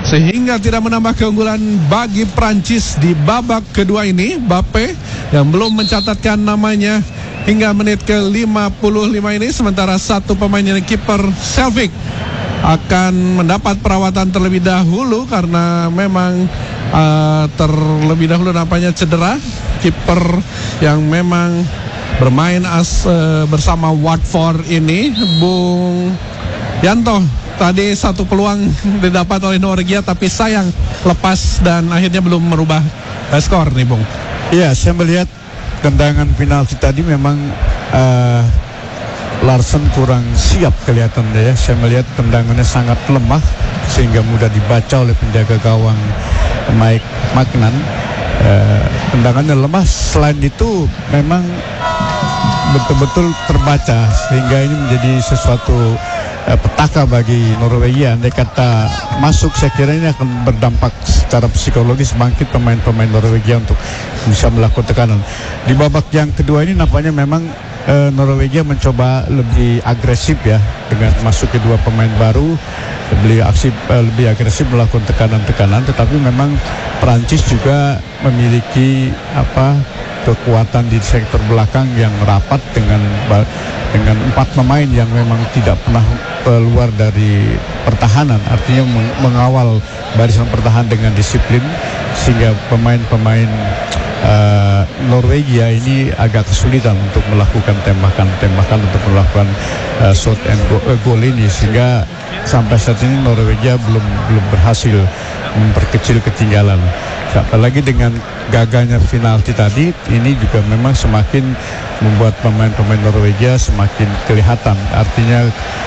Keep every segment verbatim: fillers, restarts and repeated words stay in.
sehingga tidak menambah keunggulan bagi Prancis di babak kedua ini. Mbappe yang belum mencatatkan namanya hingga menit ke lima puluh lima ini, sementara satu pemain yang kiper Selvic akan mendapat perawatan terlebih dahulu karena memang uh, terlebih dahulu nampaknya cedera. Kiper yang memang bermain as uh, bersama Watford ini, Bung Yanto, tadi satu peluang didapat oleh Norwegia tapi sayang lepas dan akhirnya belum merubah uh, skor nih, Bung. Iya, saya melihat tendangan penalti tadi memang uh, Larsen kurang siap kelihatannya ya. Saya melihat tendangannya sangat lemah sehingga mudah dibaca oleh penjaga gawang Mike Magnan. Uh, tendangannya lemah. Selain itu memang betul-betul terbaca sehingga ini menjadi sesuatu uh, petaka bagi Norwegia. Andai kata masuk, saya kira ini akan berdampak secara psikologis bangkit pemain-pemain Norwegia untuk bisa melakukan tekanan. Di babak yang kedua ini nampaknya memang uh, Norwegia mencoba lebih agresif ya, dengan masuk kedua pemain baru, lebih aksi, uh, lebih agresif melakukan tekanan-tekanan. Tetapi memang Prancis juga memiliki apa kekuatan di sektor belakang yang rapat dengan dengan empat pemain yang memang tidak pernah keluar dari pertahanan, artinya mengawal barisan pertahanan dengan disiplin, sehingga pemain-pemain uh, Norwegia ini agak kesulitan untuk melakukan tembakan-tembakan untuk melakukan uh, shot and go, uh, goal ini, sehingga sampai saat ini Norwegia belum belum berhasil memperkecil ketinggalan. Apalagi dengan gagalnya penalti tadi, ini juga memang semakin membuat pemain-pemain Norwegia semakin kelihatan, artinya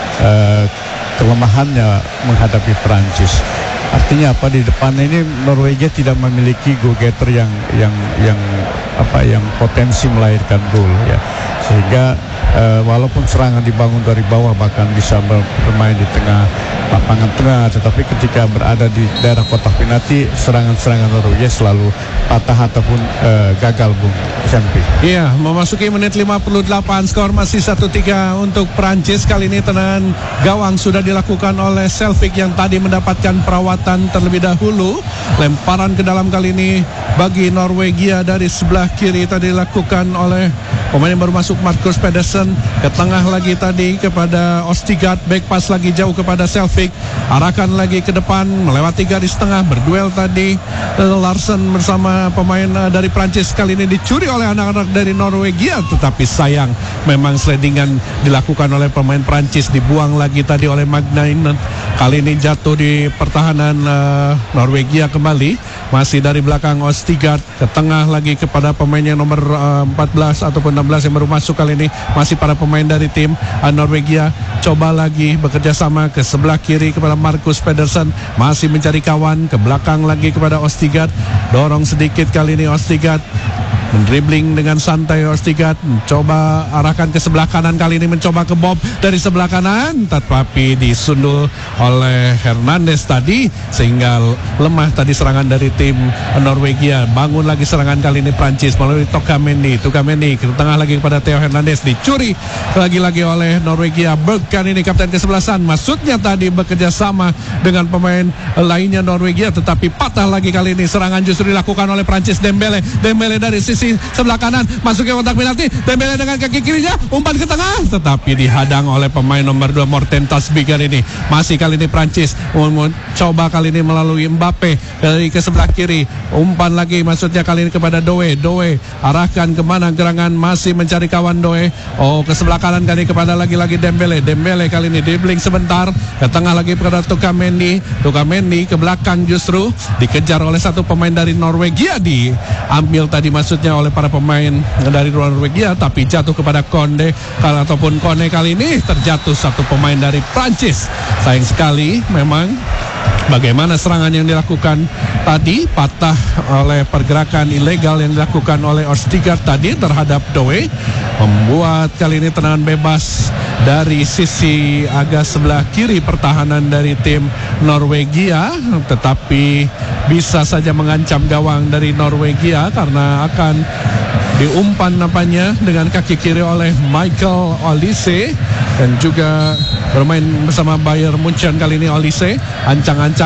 uh, kelemahannya menghadapi Prancis. Artinya apa, di depan ini Norwegia tidak memiliki goal getter yang yang yang apa yang potensi melahirkan gol ya, sehingga uh, walaupun serangan dibangun dari bawah bahkan bisa bermain di tengah lapangan tengah, tetapi ketika berada di daerah kotak penalti serangan-serangan Norwegia selalu patah ataupun uh, gagal, Bung Sempi. Iya, memasuki menit lima puluh delapan, skor masih satu tiga untuk Prancis. Kali ini tendangan gawang sudah dilakukan oleh Selvic yang tadi mendapatkan perawatan terlebih dahulu. Lemparan ke dalam kali ini bagi Norwegia dari sebelah kiri tadi dilakukan oleh pemain yang baru masuk Marcus Pedersen. Ke tengah lagi tadi kepada Ostigard, back pass lagi jauh kepada Selvic, arahkan lagi ke depan melewati garis tengah, berduel tadi Larsen bersama pemain dari Prancis. Kali ini dicuri oleh anak-anak dari Norwegia, tetapi sayang memang slidingan dilakukan oleh pemain Prancis, dibuang lagi tadi oleh Magnainen. Kali ini jatuh di pertahanan uh, Norwegia kembali, masih dari belakang Ostigard, ke tengah lagi kepada pemain yang nomor uh, empat belas ataupun enam belas yang baru masuk kali ini, masih para pemain dari tim uh, Norwegia. Coba lagi bekerja sama ke sebelah kiri kepada Marcus Pedersen, masih mencari kawan, ke belakang lagi kepada Ostigard, dorong sedikit kali ini Ostigard, mendribling dengan santai Ostigard, mencoba arahkan ke sebelah kanan, kali ini mencoba ke Bob dari sebelah kanan, tetapi disundul oleh Hernandez tadi, sehingga lemah tadi serangan dari tim Norwegia. Bangun lagi serangan kali ini Prancis melalui Tokamendi, Tokamendi ke tengah lagi kepada Theo Hernandez, dicuri lagi-lagi oleh Norwegia. Berg kali ini kapten kesebelasan, maksudnya tadi bekerja sama dengan pemain lainnya Norwegia, tetapi patah lagi kali ini. Serangan justru dilakukan oleh Prancis. Dembele, Dembele dari sisi sebelah kanan masuk ke kotak penalti. Dembele dengan kaki kirinya umpan ke tengah, tetapi dihadang oleh pemain nomor dua Morten Tasbih kali ini. Masih kali ini Prancis coba kali ini melalui Mbappe dari ke sebelah kiri, umpan lagi maksudnya kali ini kepada Doe. Doe arahkan kemana gerangan, masih mencari kawan Doe. Oh, ke sebelah kanan kali kepada lagi-lagi Dembele. Dembele kali ini dribbling sebentar ke tengah lagi kepada Tokamendi. Tokamendi ke belakang justru dikejar oleh satu pemain dari Norwegia, diambil tadi maksudnya oleh para pemain dari Norwegia, tapi jatuh kepada Konde ataupun Kone. Kali ini terjatuh satu pemain dari Prancis. Sayang sekali memang bagaimana serangan yang dilakukan tadi, patah oleh pergerakan ilegal yang dilakukan oleh Ostigard tadi terhadap Doe, membuat kali ini tendangan bebas dari sisi agak sebelah kiri pertahanan dari tim Norwegia, tetapi bisa saja mengancam gawang dari Norwegia karena akan diumpan nampaknya dengan kaki kiri oleh Michael Olise, dan juga bermain bersama Bayern Munchen kali ini Olise ancang-ancang melihat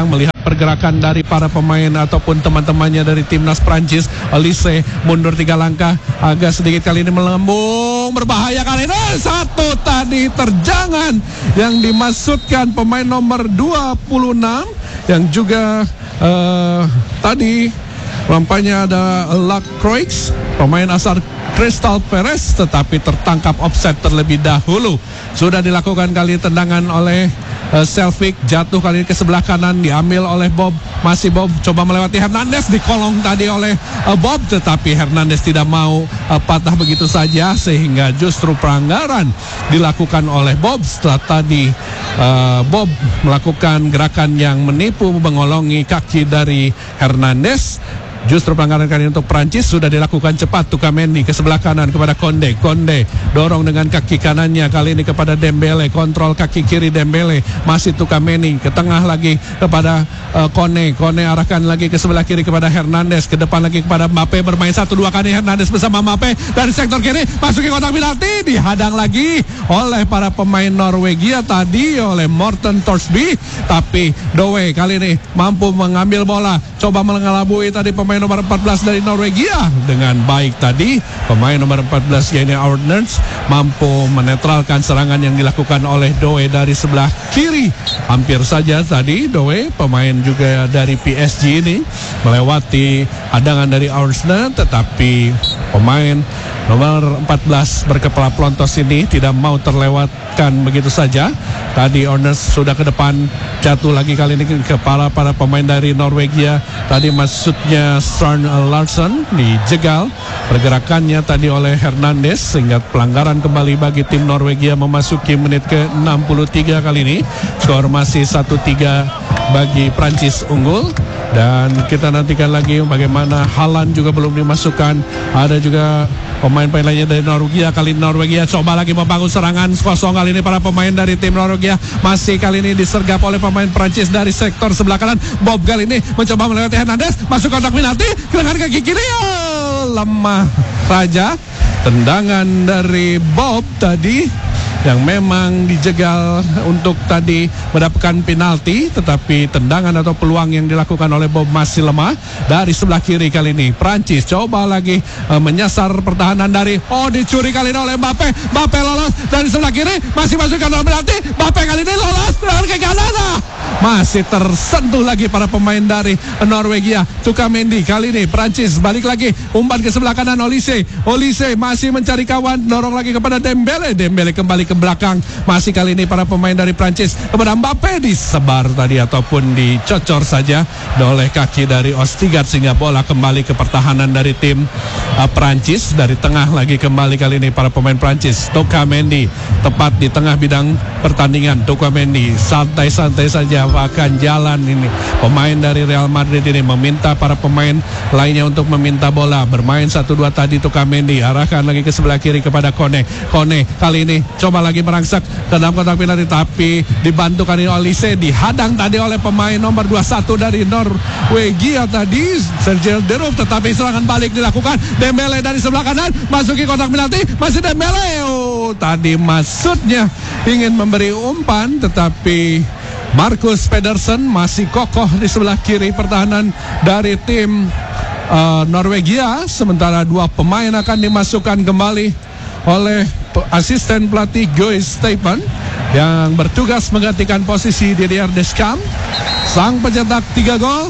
pergerakan dari para pemain ataupun teman-temannya dari timnas Prancis. Olise mundur tiga langkah, agak sedikit kali ini melambung, berbahaya kali ini. Satu tadi terjangan yang dimaksudkan pemain nomor dua puluh enam yang juga uh, tadi nampaknya ada Lacroix, pemain asal Crystal Perez, tetapi tertangkap offside terlebih dahulu. Sudah dilakukan kali tendangan oleh uh, Selvik, jatuh kali ini ke sebelah kanan, diambil oleh Bob. Masih Bob coba melewati Hernandez, dikolong tadi oleh uh, Bob, tetapi Hernandez tidak mau uh, patah begitu saja, sehingga justru pelanggaran dilakukan oleh Bob setelah tadi uh, Bob melakukan gerakan yang menipu, mengolongi kaki dari Hernandez. Justru pelanggaran kali ini untuk Prancis sudah dilakukan cepat. Tukamendi ke sebelah kanan kepada Konde. Konde dorong dengan kaki kanannya kali ini kepada Dembele. Kontrol kaki kiri Dembele. Masih Tukamendi ke tengah lagi kepada uh, Kone. Kone arahkan lagi ke sebelah kiri kepada Hernandez. Ke depan lagi kepada Mbappe. Bermain satu dua kali Hernandez bersama Mbappe dari sektor kiri. Masuki kotak penalti. Dihadang lagi oleh para pemain Norwegia tadi, oleh Morten Thorsby. Tapi Doe kali ini mampu mengambil bola. Coba mengelabui tadi pemain nomor empat belas dari Norwegia dengan baik tadi. Pemain nomor empat belas yaitu Arners mampu menetralkan serangan yang dilakukan oleh Doe dari sebelah kiri. Hampir saja tadi Doe, pemain juga dari P S G ini, melewati hadangan dari Arners, tetapi pemain nomor empat belas berkepala pelontos ini tidak mau terlewatkan begitu saja. Tadi Arners sudah ke depan, jatuh lagi kali ini ke kepala para pemain dari Norwegia. Tadi maksudnya Strand Larsen dijegal pergerakannya tadi oleh Hernandez, sehingga pelanggaran kembali bagi tim Norwegia memasuki menit ke enam puluh tiga kali ini. Skor masih satu tiga bagi Prancis unggul. Dan kita nantikan lagi bagaimana Haaland juga belum dimasukkan. Ada juga pemain-pemain lainnya dari Norwegia. Kali ini Norwegia coba lagi membangun serangan kosong. Kali ini para pemain dari tim Norwegia masih kali ini disergap oleh pemain Prancis dari sektor sebelah kanan. Bob kali ini mencoba melewati Hernandez, masuk kotak penalti dengan kaki kiri. Oh, lemah saja tendangan dari Bob tadi yang memang dijegal untuk tadi mendapatkan penalti, tetapi tendangan atau peluang yang dilakukan oleh Bob masih lemah. Dari sebelah kiri kali ini Prancis coba lagi uh, menyasar pertahanan dari, oh dicuri kali ini oleh Mbappe. Mbappe lolos dari sebelah kiri, masih masukkan dalam penalti. Mbappe kali ini lolos dari ke kanan. Masih tersentuh lagi para pemain dari Norwegia. Tukamendi kali ini Prancis balik lagi, umpan ke sebelah kanan Olise. Olise masih mencari kawan, dorong lagi kepada Dembele. Dembele kembali ke belakang, masih kali ini para pemain dari Prancis kepada Mbappe, disebar tadi ataupun dicocor saja oleh kaki dari Ostigard, sehingga bola kembali ke pertahanan dari tim uh, Prancis. Dari tengah lagi kembali kali ini para pemain Prancis. Tukamendi tepat di tengah bidang pertandingan. Tukamendi santai-santai saja akan jalan ini. Pemain dari Real Madrid ini meminta para pemain lainnya untuk meminta bola. Bermain satu dua tadi Tukamendi, arahkan lagi ke sebelah kiri kepada Kone. Kone kali ini coba lagi merangsak ke dalam kotak penalti, tapi dibantu kali Olise, dihadang tadi oleh pemain nomor dua puluh satu dari Norwegia tadi, Sergio Derup, tetapi serangan balik dilakukan. Dembele dari sebelah kanan masuki kotak penalti, masih Dembele. Oh, tadi maksudnya ingin memberi umpan, tetapi Marcus Pedersen masih kokoh di sebelah kiri pertahanan dari tim uh, Norwegia. Sementara dua pemain akan dimasukkan kembali oleh asisten pelatih Guy Stephen yang bertugas menggantikan posisi Didier Deschamps. Sang pencetak tiga gol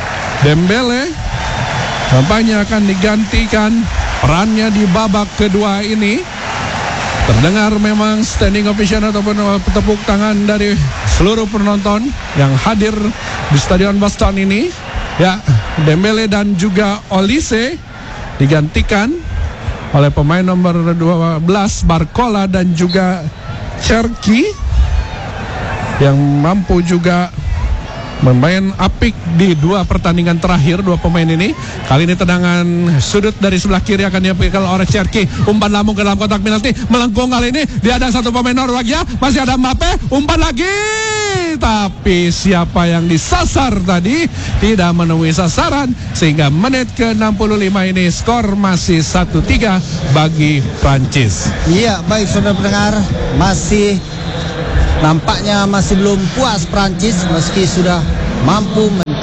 Dembele tampaknya akan digantikan perannya di babak kedua ini. Terdengar memang standing ovation ataupun tepuk tangan dari seluruh penonton yang hadir di Stadion Boston ini. Ya, Dembele dan juga Olise digantikan oleh pemain nomor dua belas Barcola dan juga Cherki yang mampu juga bermain apik di dua pertandingan terakhir dua pemain ini. Kali ini tendangan sudut dari sebelah kiri akan diambil oleh Cherki. Umpan lambung ke dalam kotak penalti, melengkung kali ini dihadang satu pemain Norwegia. Masih ada Mbappe, umpan lagi, tapi siapa yang disasar tadi tidak menemui sasaran, sehingga menit ke enam puluh lima ini skor masih satu tiga bagi Prancis. Iya, baik saudara pendengar, masih nampaknya masih belum puas Prancis meski sudah mampu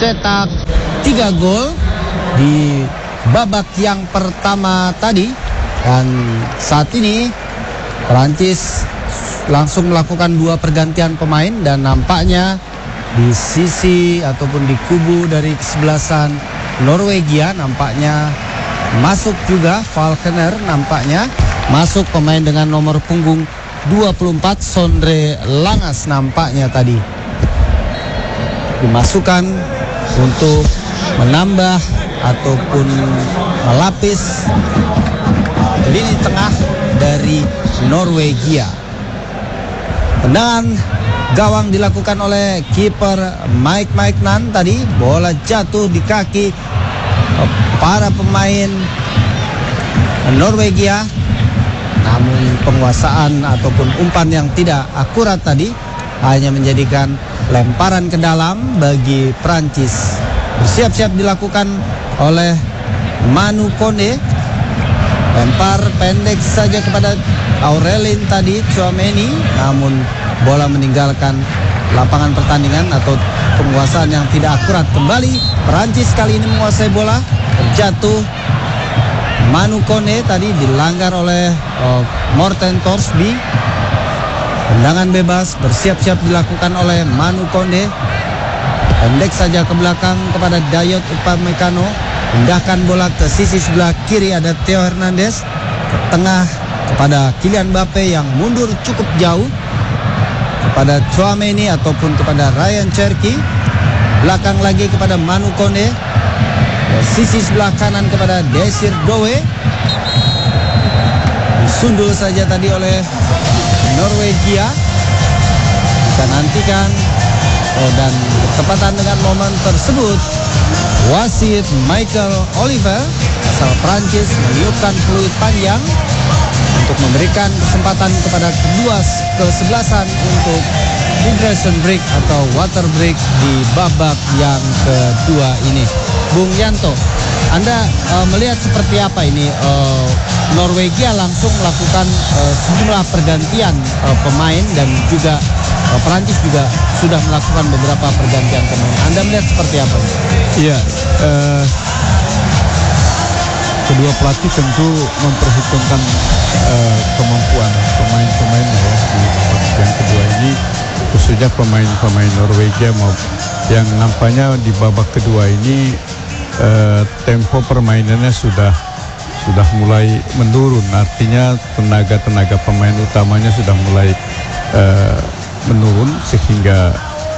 mencetak tiga gol di babak yang pertama tadi. Dan saat ini Prancis langsung melakukan dua pergantian pemain, dan nampaknya di sisi ataupun di kubu dari kesebelasan Norwegia nampaknya masuk juga Falconer, nampaknya masuk pemain dengan nomor punggung dua puluh empat, Sondre Langas nampaknya tadi dimasukkan untuk menambah ataupun melapis lini tengah dari Norwegia. Tendangan gawang dilakukan oleh kiper Mike Maignan tadi. Bola jatuh di kaki para pemain Norwegia, namun penguasaan ataupun umpan yang tidak akurat tadi hanya menjadikan lemparan ke dalam bagi Prancis. Bersiap-siap dilakukan oleh Manu Kone. Lempar pendek saja kepada Aurelien tadi, Tchouaméni, namun bola meninggalkan lapangan pertandingan atau penguasaan yang tidak akurat. Kembali Perancis kali ini menguasai bola, terjatuh Manu Kone tadi dilanggar oleh oh, Morten Thorsby. Tendangan bebas bersiap-siap dilakukan oleh Manu Kone, pendek saja ke belakang kepada Dayot Upamecano. Pindahkan bola ke sisi sebelah kiri, ada Theo Hernandez. Ke tengah kepada Kylian Mbappe yang mundur cukup jauh, kepada Tchouaméni ataupun kepada Ryan Cherki. Belakang lagi kepada Manu Kone. Ke sisi sebelah kanan kepada Desir Doe. Disundul saja tadi oleh Norwegia. Kita nantikan. Oh, dan bertepatan dengan momen tersebut, wasit Michael Oliver asal Prancis meniupkan peluit panjang untuk memberikan kesempatan kepada kedua kesebelasan untuk hydration break atau water break di babak yang kedua ini. Bung Yanto, Anda uh, melihat seperti apa ini? Uh, Norwegia langsung melakukan uh, sejumlah pergantian uh, pemain, dan juga uh, Perancis juga sudah melakukan beberapa pergantian pemain. Anda melihat seperti apa? Iya, uh, kedua pelatih tentu memperhitungkan uh, kemampuan pemain-pemainnya ya di babak yang kedua ini, khususnya pemain-pemain Norwegia mau yang nampaknya di babak kedua ini uh, tempo permainannya sudah sudah mulai menurun. Artinya tenaga-tenaga pemain utamanya sudah mulai uh, menurun, sehingga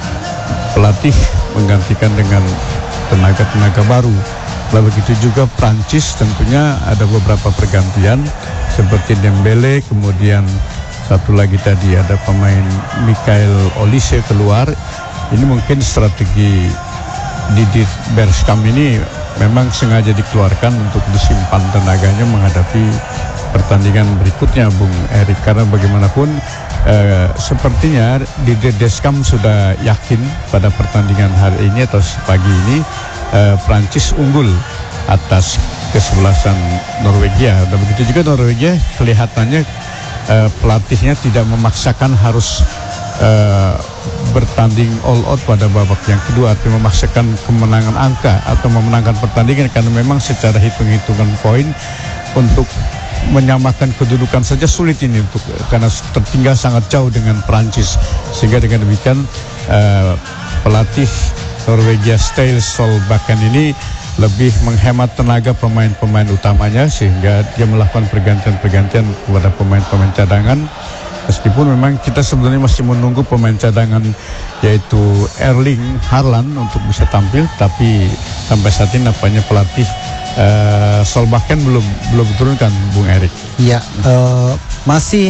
pelatih menggantikan dengan tenaga-tenaga baru. Lalu begitu juga Prancis, tentunya ada beberapa pergantian seperti Dembele, kemudian satu lagi tadi ada pemain Michael Olise keluar. Ini mungkin strategi Didier Bergkamp ini memang sengaja dikeluarkan untuk disimpan tenaganya menghadapi pertandingan berikutnya, Bung Erik, karena bagaimanapun eh, sepertinya Didier Deschamps sudah yakin pada pertandingan hari ini atau pagi ini eh, Prancis unggul atas kesebelasan Norwegia. Dan begitu juga Norwegia kelihatannya eh, pelatihnya tidak memaksakan harus eh, bertanding all out pada babak yang kedua, artinya memaksakan kemenangan angka atau memenangkan pertandingan, karena memang secara hitung-hitungan poin untuk menyamakan kedudukan saja sulit ini, untuk karena tertinggal sangat jauh dengan Prancis. Sehingga dengan demikian uh, pelatih Norwegia Ståle Solbakken ini lebih menghemat tenaga pemain-pemain utamanya, sehingga dia melakukan pergantian-pergantian kepada pemain-pemain cadangan. Meskipun memang kita sebenarnya masih menunggu pemain cadangan yaitu Erling Haaland untuk bisa tampil, tapi sampai saat ini nampaknya pelatih uh, Solbakken belum belum diturunkan, Bung Erik. Iya, uh, masih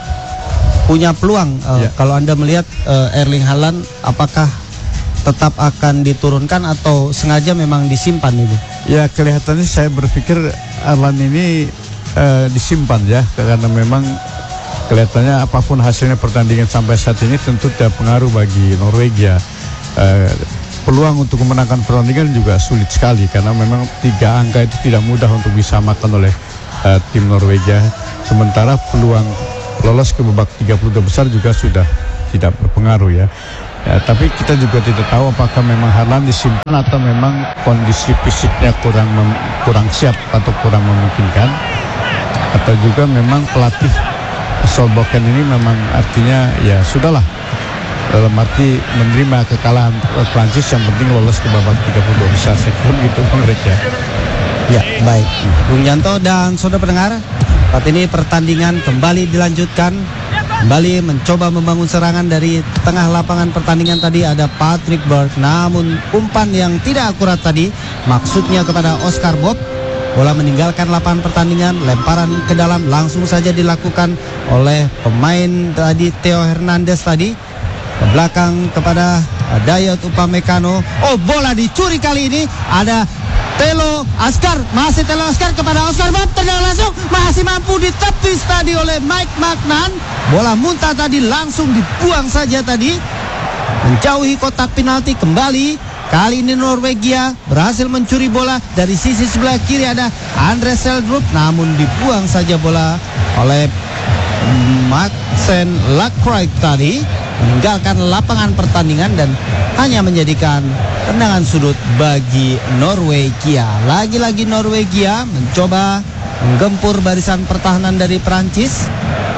punya peluang. Uh, ya. Kalau Anda melihat uh, Erling Haaland, apakah tetap akan diturunkan atau sengaja memang disimpan itu? Ya, kelihatannya saya berpikir Haaland ini uh, disimpan ya, karena memang kelihatannya apapun hasilnya pertandingan sampai saat ini tentu tidak pengaruh bagi Norwegia. Uh, peluang untuk memenangkan pertandingan juga sulit sekali, karena memang tiga angka itu tidak mudah untuk disamakan oleh uh, tim Norwegia. Sementara peluang lolos ke babak tiga puluh dua besar juga sudah tidak berpengaruh ya. Ya, tapi kita juga tidak tahu apakah memang Harlan disimpan atau memang kondisi fisiknya kurang mem- kurang siap atau kurang memungkinkan, atau juga memang pelatih Solbakken ini memang artinya ya sudahlah, dalam arti menerima kekalahan Prancis, yang penting lolos ke babak tiga puluh dua besar sektor gitu Bang Reja. Ya, baik. Bung Yanto dan saudara pendengar, saat ini pertandingan kembali dilanjutkan. Kembali mencoba membangun serangan dari tengah lapangan pertandingan tadi ada Patrick Berg, namun umpan yang tidak akurat tadi maksudnya kepada Oscar Bob. Bola meninggalkan lapangan pertandingan, lemparan ke dalam langsung saja dilakukan oleh pemain tadi Theo Hernandez tadi ke belakang kepada Dayot Upamecano. Oh, bola dicuri kali ini ada Telo Askar, masih Telo Askar kepada Oscar Bob, tendang langsung, masih mampu ditepis tadi oleh Mike Magnan. Bola muntah tadi langsung dibuang saja tadi, menjauhi kotak penalti kembali. Kali ini Norwegia berhasil mencuri bola dari sisi sebelah kiri ada Andres Seldrup, namun dibuang saja bola oleh Maxen Lacroix tadi, meninggalkan lapangan pertandingan dan hanya menjadikan tendangan sudut bagi Norwegia. Lagi-lagi Norwegia mencoba menggempur barisan pertahanan dari Prancis.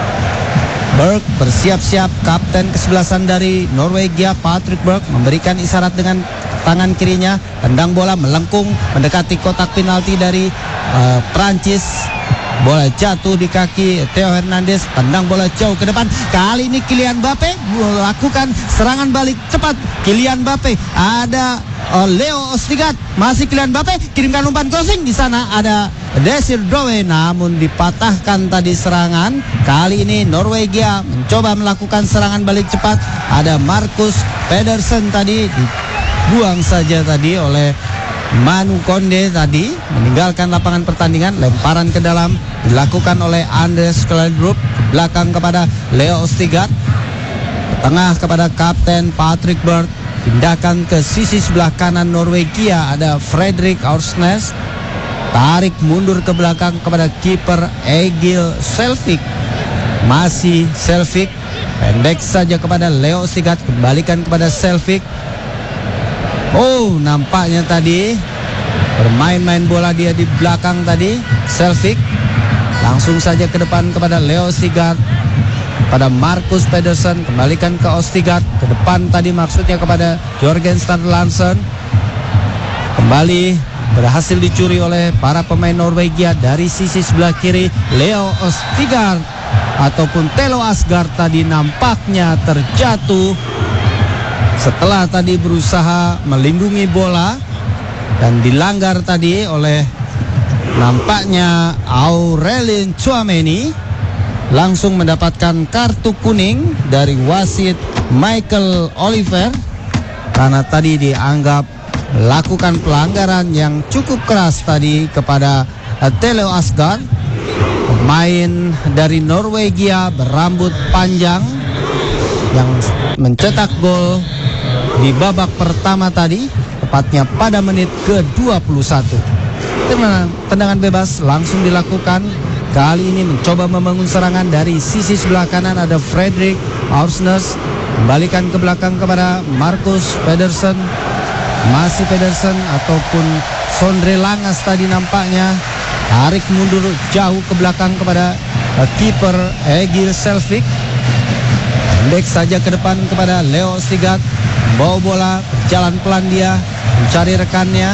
Berg bersiap-siap, kapten kesebelasan dari Norwegia Patrick Berg memberikan isyarat dengan tangan kirinya, tendang bola melengkung mendekati kotak penalti dari uh, Prancis. Bola jatuh di kaki Theo Hernandez, tendang bola jauh ke depan. Kali ini Kylian Mbappe melakukan serangan balik cepat. Kylian Mbappe, ada uh, Leo Ostigard, masih Kylian Mbappe kirimkan umpan crossing, di sana ada Desir Doe, namun dipatahkan tadi serangan. Kali ini Norwegia mencoba melakukan serangan balik cepat. Ada Marcus Pedersen tadi dibuang saja tadi oleh Manu Konde tadi, meninggalkan lapangan pertandingan. Lemparan ke dalam dilakukan oleh Andres Seldrup, belakang kepada Leo Ostigard, tengah kepada kapten Patrick Berg, pindahkan ke sisi sebelah kanan Norwegia ada Fredrik Aursnes, tarik mundur ke belakang kepada kiper Egil Selvik, masih Selvik, pendek saja kepada Leo Ostigard, kembalikan kepada Selvik. Oh, nampaknya tadi bermain-main bola dia di belakang tadi Selvik. Langsung saja ke depan kepada Leo Ostigard, pada Marcus Pedersen, kembalikan ke Ostigard, ke depan tadi maksudnya kepada Jorgen Strand-Larsen. Kembali berhasil dicuri oleh para pemain Norwegia dari sisi sebelah kiri. Leo Ostigard ataupun Telo Asgard tadi nampaknya terjatuh setelah tadi berusaha melindungi bola dan dilanggar tadi oleh nampaknya Aurelien Tchouameni, langsung mendapatkan kartu kuning dari wasit Michael Oliver karena tadi dianggap melakukan pelanggaran yang cukup keras tadi kepada Telo Asgard, pemain dari Norwegia berambut panjang yang mencetak gol di babak pertama tadi, tepatnya pada menit ke dua puluh satu. Tendangan, tendangan bebas langsung dilakukan. Kali ini mencoba membangun serangan dari sisi sebelah kanan ada Fredrik Aursnes, kembalikan ke belakang kepada Marcus Pedersen, masih Pedersen ataupun Sondre Langas tadi nampaknya tarik mundur jauh ke belakang kepada uh, kiper Egil Selvik. Pendek saja ke depan kepada Leo Ostigard, bawa bola, berjalan pelan dia mencari rekannya.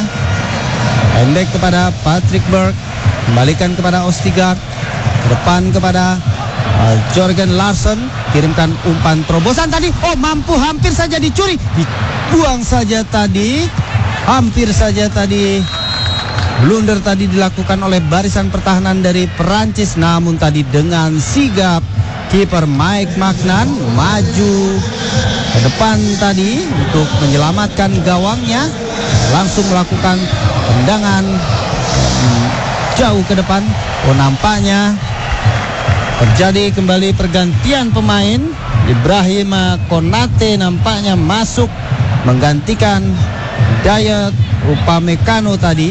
Pendek kepada Patrick Berg, kembalikan kepada Ostigard, ke depan kepada uh, Jorgen Larsen, kirimkan umpan terobosan tadi. Oh, mampu, hampir saja dicuri, dibuang saja tadi, hampir saja tadi. Blunder tadi dilakukan oleh barisan pertahanan dari Perancis, namun tadi dengan sigap kiper Mike Magnan maju ke depan tadi untuk menyelamatkan gawangnya, langsung melakukan tendangan hmm, jauh ke depan. Oh, nampaknya terjadi kembali pergantian pemain. Ibrahima Konate nampaknya masuk menggantikan Dayot Upamecano tadi.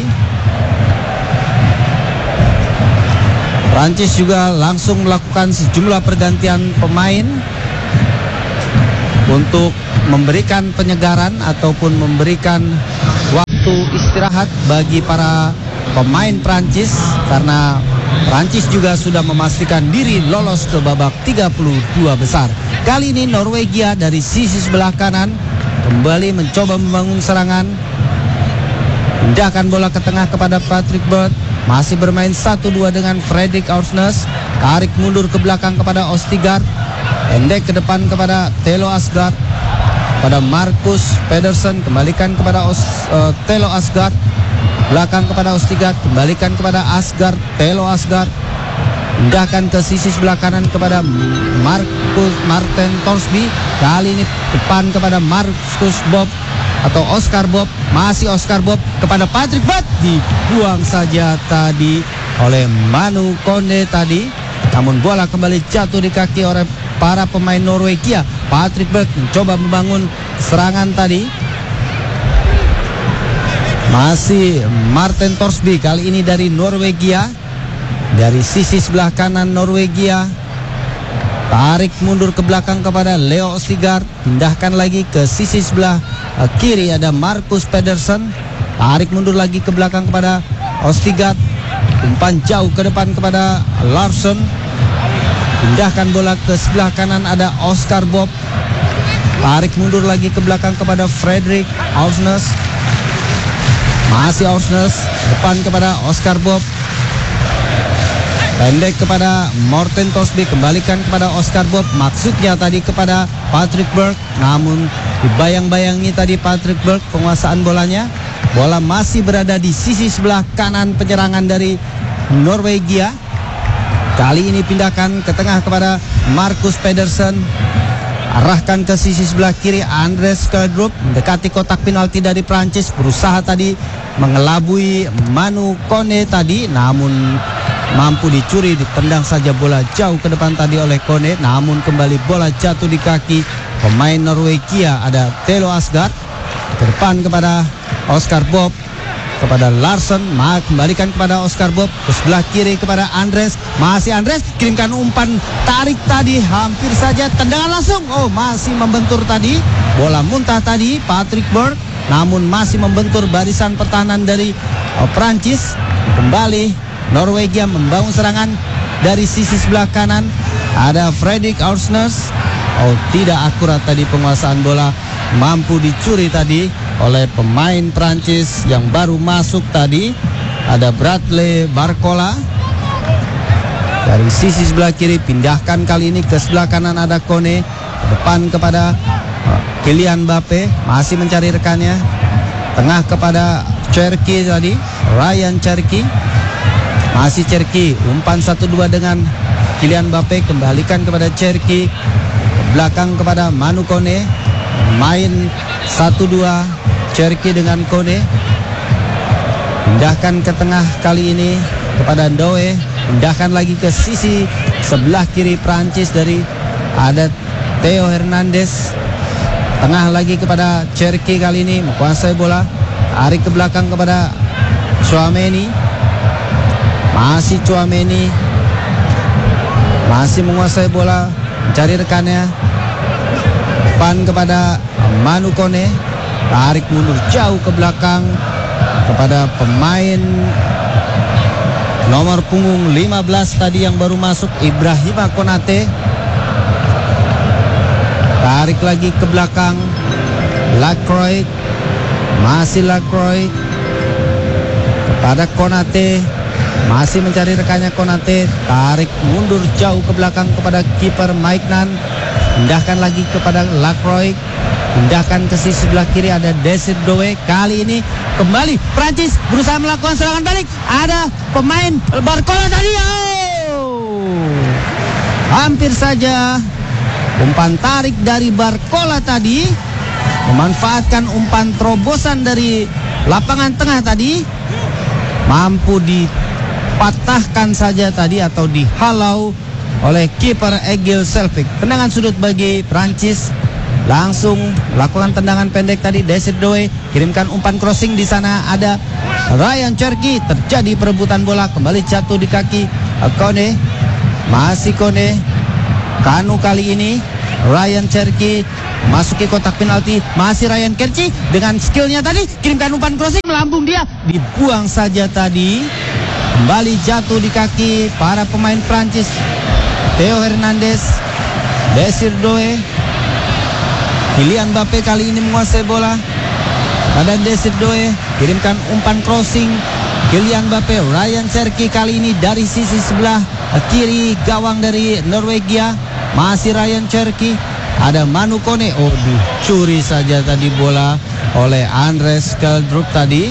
Prancis juga langsung melakukan sejumlah pergantian pemain untuk memberikan penyegaran ataupun memberikan waktu istirahat bagi para pemain Prancis, karena Prancis juga sudah memastikan diri lolos ke babak tiga puluh dua besar. Kali ini Norwegia dari sisi sebelah kanan kembali mencoba membangun serangan. Pindahkan bola ke tengah kepada Patrick Bert. Masih bermain satu dua dengan Fredrik Aursnes. Tarik mundur ke belakang kepada Ostigard. Pendek ke depan kepada Thelo Asgard. Pada Marcus Pedersen. Kembalikan kepada Os, uh, Thelo Asgard. Belakang kepada Ostigard. Kembalikan kepada Asgard. Thelo Asgard. Pindahkan ke sisi sebelah kanan kepada Marcus Martin Torsby. Kali ini depan kepada Marcus Bob atau Oscar Bob. Masih Oscar Bob kepada Patrick Bert. Dibuang saja tadi oleh Manu Konde tadi. Namun bola kembali jatuh di kaki oleh para pemain Norwegia. Patrick Bert mencoba membangun serangan tadi. Masih Martin Torsby kali ini dari Norwegia. Dari sisi sebelah kanan Norwegia. Tarik mundur ke belakang kepada Leo Ostigard. Pindahkan lagi ke sisi sebelah uh, kiri ada Marcus Pedersen. Tarik mundur lagi ke belakang kepada Ostigard. Umpan jauh ke depan kepada Larsson. Pindahkan bola ke sebelah kanan ada Oscar Bob. Tarik mundur lagi ke belakang kepada Fredrik Aursnes. Masih Aursnes. Depan kepada Oscar Bob. Pendek kepada Morten Torsby, kembalikan kepada Oscar Bob. Maksudnya tadi kepada Patrick Bert, namun dibayang-bayangi tadi Patrick Bert penguasaan bolanya. Bola masih berada di sisi sebelah kanan penyerangan dari Norwegia. Kali ini pindahkan ke tengah kepada Marcus Pedersen. Arahkan ke sisi sebelah kiri Andres Skjeldrup, mendekati kotak penalti dari Prancis. Berusaha tadi mengelabui Manu Kone tadi, namun mampu dicuri. Ditendang saja bola jauh ke depan tadi oleh Kone. Namun kembali bola jatuh di kaki pemain Norwegia. Ada Thelo Asgard. Ke depan kepada Oscar Bob. Kepada Larsson. Ma, kembalikan kepada Oscar Bob. Ke sebelah kiri kepada Andres. Masih Andres. Kirimkan umpan tarik tadi. Hampir saja tendangan langsung. Oh, masih membentur tadi. Bola muntah tadi Patrick Bert. Namun masih membentur barisan pertahanan dari oh, Prancis. Kembali Norwegia membangun serangan dari sisi sebelah kanan. Ada Fredrik Aursnes. Oh, tidak akurat tadi penguasaan bola. Mampu dicuri tadi oleh pemain Prancis yang baru masuk tadi. Ada Bradley Barcola. Dari sisi sebelah kiri pindahkan kali ini ke sebelah kanan ada Kone. Ke depan kepada Kylian Mbappe. Masih mencari rekannya. Tengah kepada Cherki tadi. Ryan Cherki. Masih Cherki, umpan satu dua dengan Kylian Mbappe. Kembalikan kepada Cherki. Belakang kepada Manu Kone. Main satu dua Cherki dengan Kone. Pindahkan ke tengah kali ini kepada Ndoe. Pindahkan lagi ke sisi sebelah kiri Prancis dari ada Theo Hernandez. Tengah lagi kepada Cherki kali ini menguasai bola. Tarik ke belakang kepada Tchouaméni. Masih Tchouaméni. Masih menguasai bola. Mencari rekannya. Depan kepada Manu Kone. Tarik mundur jauh ke belakang kepada pemain nomor punggung lima belas tadi yang baru masuk, Ibrahima Konate. Tarik lagi ke belakang Lacroix. Masih Lacroix kepada Konate. Masih mencari rekannya Konate. Tarik mundur jauh ke belakang kepada kiper Maignan. Pindahkan lagi kepada Lacroix. Pindahkan ke sisi sebelah kiri ada Desir Doe. Kali ini kembali Prancis berusaha melakukan serangan balik. Ada pemain Barcola tadi. Oh! Hampir saja umpan tarik dari Barcola tadi memanfaatkan umpan terobosan dari lapangan tengah tadi. Mampu dipatahkan saja tadi atau dihalau oleh kiper Egil Selvik. Tendangan sudut bagi Prancis. Langsung lakukan tendangan pendek tadi Desir Doe. Kirimkan umpan crossing, di sana ada Ryan Cherki. Terjadi perebutan bola, kembali jatuh di kaki Kone. Masih Kone. Kanu kali ini Ryan Cherky masuki kotak penalti, masih Ryan Cherky dengan skillnya tadi, kirimkan umpan crossing, melambung dia, dibuang saja tadi, kembali jatuh di kaki para pemain Prancis. Theo Hernandez, Desir Doe, Kylian Mbappe kali ini menguasai bola. Pada Desir Doe, kirimkan umpan crossing, Kylian Mbappe, Ryan Cherky kali ini dari sisi sebelah kiri gawang dari Norwegia, masih Ryan Cherky. Ada Manu Kone, oh dicuri saja tadi bola oleh Andres Skeldrup tadi.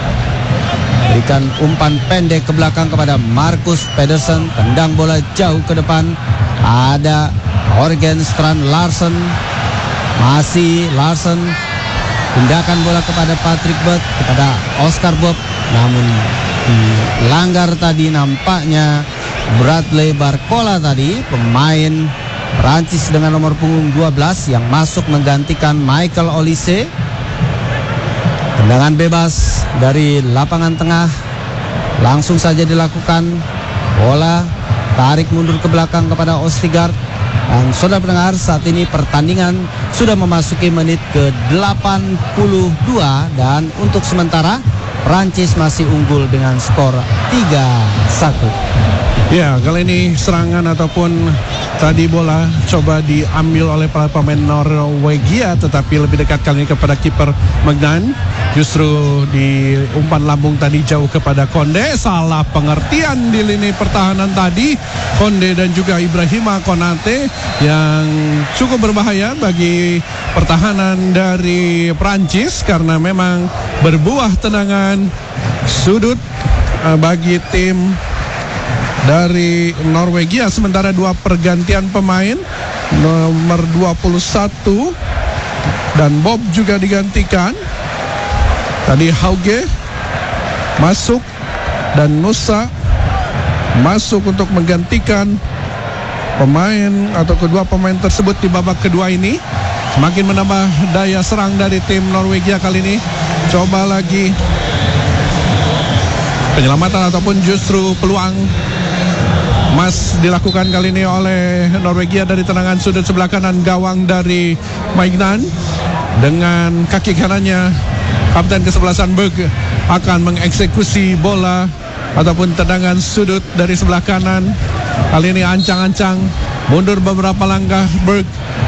Berikan umpan pendek ke belakang kepada Marcus Pedersen, tendang bola jauh ke depan. Ada Jorgen Strand Larsen, masih Larsen, tindakan bola kepada Patrick Bert, kepada Oscar Bob, namun dilanggar tadi nampaknya Bradley Barcola tadi, pemain Prancis dengan nomor punggung dua belas yang masuk menggantikan Michael Olise. Tendangan bebas dari lapangan tengah langsung saja dilakukan. Bola tarik mundur ke belakang kepada Ostigard. Dan saudara pendengar, saat ini pertandingan sudah memasuki menit ke delapan puluh dua dan untuk sementara Prancis masih unggul dengan skor tiga satu. Ya, kali ini serangan ataupun tadi bola coba diambil oleh para pemain Norwegia, tetapi lebih dekat kali ini kepada kiper Magnan. Justru di umpan lambung tadi jauh kepada Konde. Salah pengertian di lini pertahanan tadi, Konde dan juga Ibrahima Konate, yang cukup berbahaya bagi pertahanan dari Prancis karena memang berbuah tendangan sudut uh, bagi tim dari Norwegia. Sementara dua pergantian pemain, nomor dua puluh satu dan Bob juga digantikan. Tadi Hauge masuk dan Nusa masuk untuk menggantikan pemain atau kedua pemain tersebut di babak kedua ini. Semakin menambah daya serang dari tim Norwegia kali ini. Coba lagi penyelamatan ataupun justru peluang emas dilakukan kali ini oleh Norwegia dari tendangan sudut sebelah kanan gawang dari Maignan. Dengan kaki kanannya kapten kesebelasan Berg akan mengeksekusi bola ataupun tendangan sudut dari sebelah kanan. Kali ini ancang-ancang mundur beberapa langkah. Berg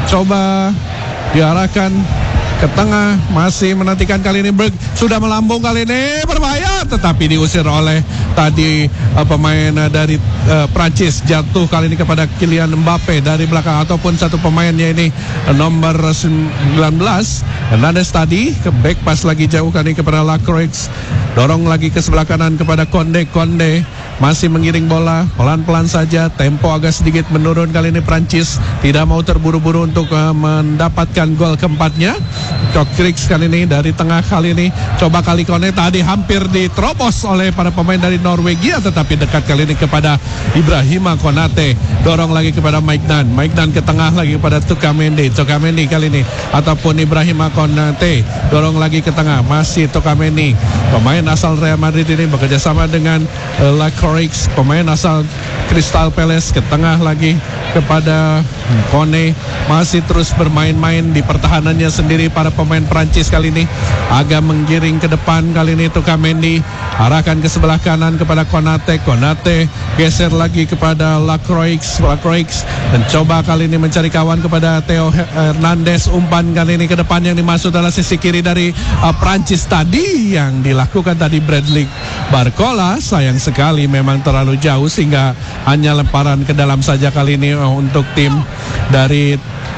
coba diarahkan ke tengah, masih menantikan kali ini. Berg sudah melambung kali ini, berbahaya, tetapi diusir oleh tadi uh, pemain uh, dari uh, Prancis. Jatuh kali ini kepada Kylian Mbappe dari belakang ataupun satu pemainnya ini uh, nomor sembilan belas Hernandez tadi ke back pass lagi jauh kali ini kepada Lacroix. Dorong lagi ke sebelah kanan kepada Konde. Konde masih mengiring bola pelan-pelan saja, tempo agak sedikit menurun kali ini. Prancis tidak mau terburu-buru untuk uh, mendapatkan gol keempatnya. Lacroix kali ini dari tengah kali ini. Coba kali Konde tadi hampir diterobos oleh para pemain dari Norwegia, tetapi dekat kali ini kepada Ibrahima Konate. Dorong lagi kepada Maignan. Maignan ke tengah lagi kepada Tukamendi. Tukamendi kali ini ataupun Ibrahima Konate. Dorong lagi ke tengah, masih Tukamendi. Pemain asal Real Madrid ini bekerja sama dengan uh, Lacroix, pemain asal Crystal Palace, ke tengah lagi kepada Kone. Masih terus bermain-main di pertahanannya sendiri para pemain Prancis kali ini. Agak menggiring ke depan kali ini Tukamendi. Arahkan ke sebelah kanan kepada Konate. Konate geser lagi kepada Lacroix. Lacroix dan coba kali ini mencari kawan kepada Theo Hernandez. Umpan kali ini ke depan yang dimaksud adalah sisi kiri dari uh, Prancis tadi yang dilakukan tadi Bradley Barcola. Sayang sekali memang terlalu jauh sehingga hanya lemparan ke dalam saja kali ini uh, untuk tim dari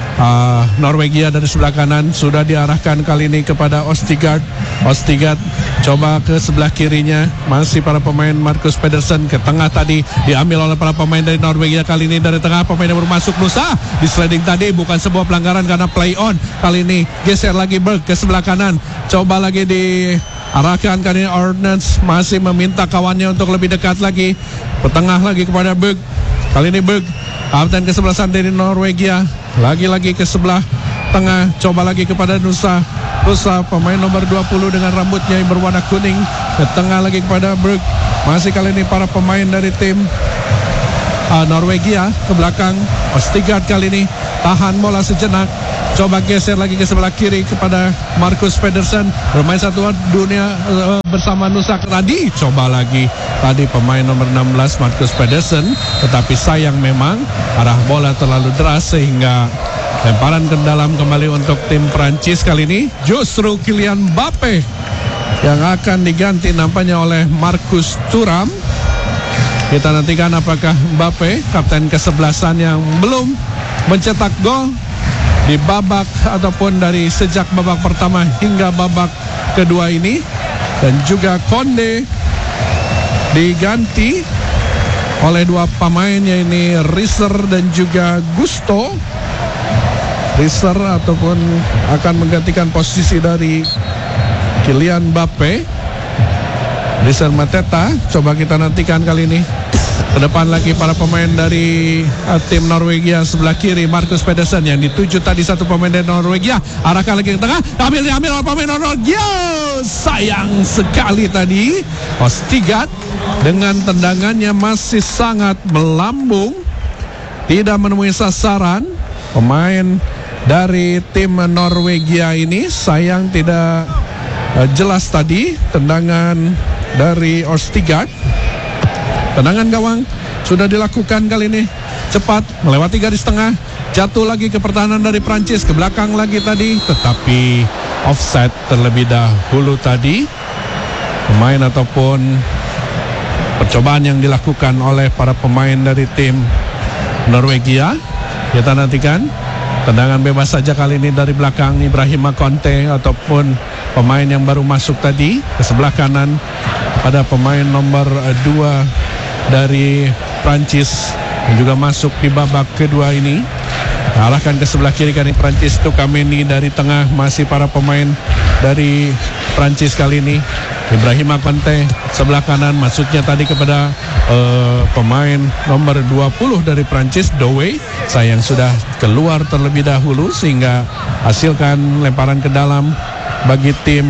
uh, Norwegia. Dari sebelah kanan sudah diarahkan kali ini kepada Ostigard. Ostigard coba ke sebelah kirinya, masih para pemain Marcus Pedersen. Ke tengah tadi diambil oleh para pemain dari Norwegia. Kali ini dari tengah pemain yang baru masuk Nusa. Di sliding tadi bukan sebuah pelanggaran karena play on. Kali ini geser lagi Berg ke sebelah kanan. Coba lagi di arahkan kali ini Ordnance, masih meminta kawannya untuk lebih dekat lagi. Petengah lagi kepada Berg. Kali ini Berg, kapten kesebelasan dari Norwegia, lagi-lagi ke sebelah tengah. Coba lagi kepada Nusa. Nusa pemain nomor dua puluh dengan rambutnya yang berwarna kuning. Ke tengah lagi kepada Berg. Masih kali ini para pemain dari tim uh, Norwegia ke belakang. Ostigard kali ini tahan bola sejenak, coba geser lagi ke sebelah kiri kepada Marcus Pedersen, bermain satu dunia uh, bersama Nusa tadi, coba lagi tadi pemain nomor enam belas Marcus Pedersen, tetapi sayang memang arah bola terlalu deras sehingga lemparan ke dalam kembali untuk tim Prancis. Kali ini justru Kylian Mbappe yang akan diganti nampaknya oleh Marcus Thuram. Kita nantikan apakah Mbappe, kapten kesebelasan yang belum mencetak gol di babak ataupun dari sejak babak pertama hingga babak kedua ini. Dan juga Konde diganti oleh dua pemain, yaitu Riser dan juga Gusto. Riser ataupun akan menggantikan posisi dari Kylian Mbappe. Riser Mateta, coba kita nantikan kali ini. Ke depan lagi para pemain dari uh, tim Norwegia sebelah kiri, Marcus Pedersen yang dituju tadi satu pemain dari Norwegia, arahkan lagi ke tengah, ambil diambil oleh pemain Norwegia. Sayang sekali tadi Ostigard dengan tendangannya masih sangat melambung, tidak menemui sasaran. Pemain dari tim Norwegia ini sayang tidak uh, jelas tadi tendangan dari Ostigard. Tendangan gawang sudah dilakukan kali ini, cepat melewati garis tengah, jatuh lagi ke pertahanan dari Prancis, ke belakang lagi tadi, tetapi offside terlebih dahulu tadi. Pemain ataupun percobaan yang dilakukan oleh para pemain dari tim Norwegia. Kita nantikan tendangan bebas saja kali ini dari belakang Ibrahima Konte ataupun pemain yang baru masuk tadi ke sebelah kanan pada pemain nomor dua dari Prancis yang juga masuk di babak kedua ini. Arahkan ke sebelah kiri kali Prancis, Tukameni dari tengah, masih para pemain dari Prancis kali ini. Ibrahima Konte sebelah kanan, masuknya tadi kepada uh, pemain nomor dua puluh dari Prancis, Doué. Sayang sudah keluar terlebih dahulu sehingga hasilkan lemparan ke dalam bagi tim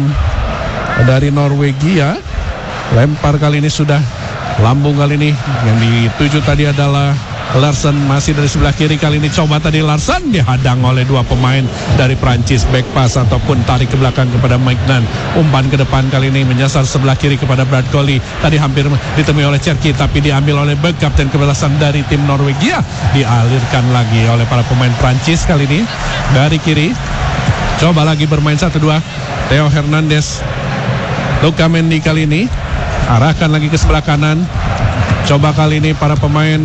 dari Norwegia. Lempar kali ini sudah lambung kali ini, yang dituju tadi adalah Larsen, masih dari sebelah kiri kali ini, coba tadi Larsen dihadang oleh dua pemain dari Prancis, back pass ataupun tarik ke belakang kepada Maignan. Umpan ke depan kali ini menyasar sebelah kiri kepada Brad Coley, tadi hampir ditemui oleh Cherki tapi diambil oleh Berg, kapten kebelasan dari tim Norwegia. Dialirkan lagi oleh para pemain Prancis kali ini dari kiri, coba lagi bermain satu dua Theo Hernandez. Luka Mendy kali ini arahkan lagi ke sebelah kanan, coba kali ini para pemain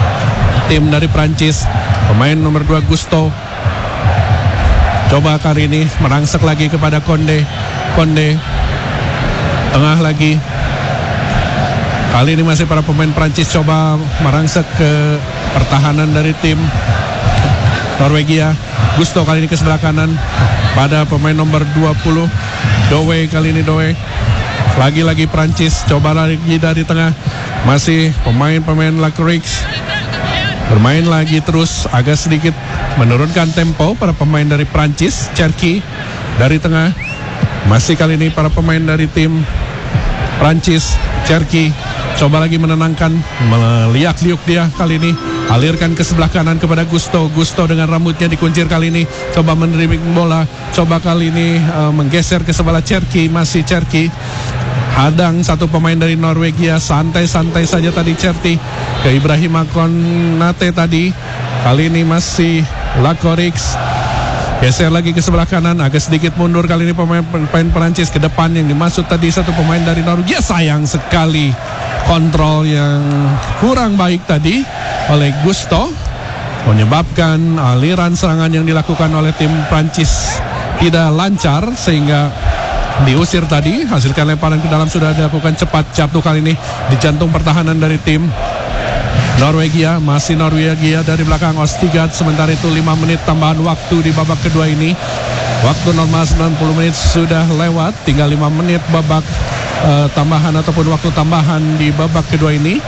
tim dari Prancis, pemain nomor dua Gusto, coba kali ini merangsek lagi kepada Konde. Konde tengah lagi, kali ini masih para pemain Prancis coba merangsek ke pertahanan dari tim Norwegia. Gusto kali ini ke sebelah kanan pada pemain nomor dua puluh Doué. Kali ini Doué, lagi-lagi Prancis coba lagi dari tengah, masih pemain-pemain Lacroix bermain lagi terus, agak sedikit menurunkan tempo para pemain dari Prancis. Cherki dari tengah, masih kali ini para pemain dari tim Prancis. Cherki coba lagi menenangkan, meliak-liuk dia kali ini, alirkan ke sebelah kanan kepada Gusto. Gusto dengan rambutnya dikuncir kali ini, coba menerima bola, coba kali ini uh, menggeser ke sebelah Cherki. Masih Cherki hadang satu pemain dari Norwegia, santai-santai saja tadi Cherki ke Ibrahima Konate tadi. Kali ini masih Lacroix, geser lagi ke sebelah kanan, agak sedikit mundur kali ini pemain pemain Perancis ke depan yang dimaksud tadi satu pemain dari Norwegia. Sayang sekali kontrol yang kurang baik tadi oleh Gusto menyebabkan aliran serangan yang dilakukan oleh tim Prancis tidak lancar sehingga diusir tadi. Hasilkan lemparan ke dalam sudah dilakukan cepat, jatuh kali ini di jantung pertahanan dari tim Norwegia. Masih Norwegia dari belakang Ostigard. Sementara itu lima menit tambahan waktu di babak kedua ini. Waktu normal sembilan puluh menit sudah lewat, tinggal lima menit babak uh, tambahan ataupun waktu tambahan di babak kedua ini.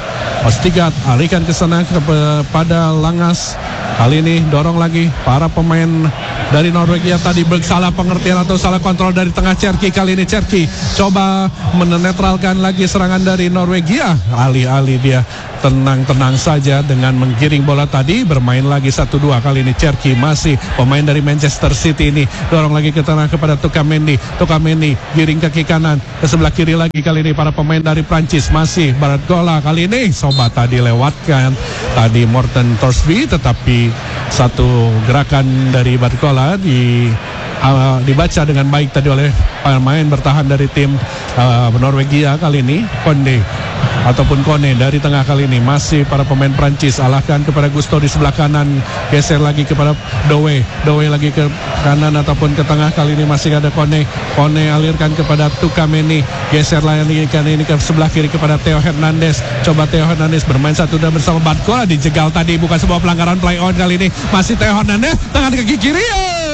Ostigat alihkan ke sana kepada Langas. Kali ini dorong lagi para pemain dari Norwegia tadi salah pengertian atau salah kontrol dari tengah Cherki. Kali ini Cherki coba menetralkan lagi serangan dari Norwegia. Alih-alih dia tenang-tenang saja dengan menggiring bola tadi, bermain lagi satu dua. Kali ini Cherki masih pemain dari Manchester City ini dorong lagi ke tengah kepada Tukamendi. Tukamendi giring kaki kanan ke sebelah kiri lagi. Kali ini para pemain dari Prancis masih Barcola. Kali ini sobat tadi lewatkan tadi Morten Thorsby, tetapi satu gerakan dari Barcola di uh, dibaca dengan baik tadi oleh pemain bertahan dari tim uh, Norwegia. Kali ini Konde ataupun Kone dari tengah. Kali ini masih para pemain Prancis alahkan kepada Gusto di sebelah kanan, geser lagi kepada Dowe. Dowe lagi ke kanan ataupun ke tengah. Kali ini masih ada Kone. Kone alirkan kepada Tukameni, geser lagi kali ini ke sebelah kiri kepada Theo Hernandez. Coba Theo Hernandez bermain satu dan bersama Barcola, dijegal tadi, bukan sebuah pelanggaran play on. Kali ini masih Theo Hernandez tangan kaki kiri.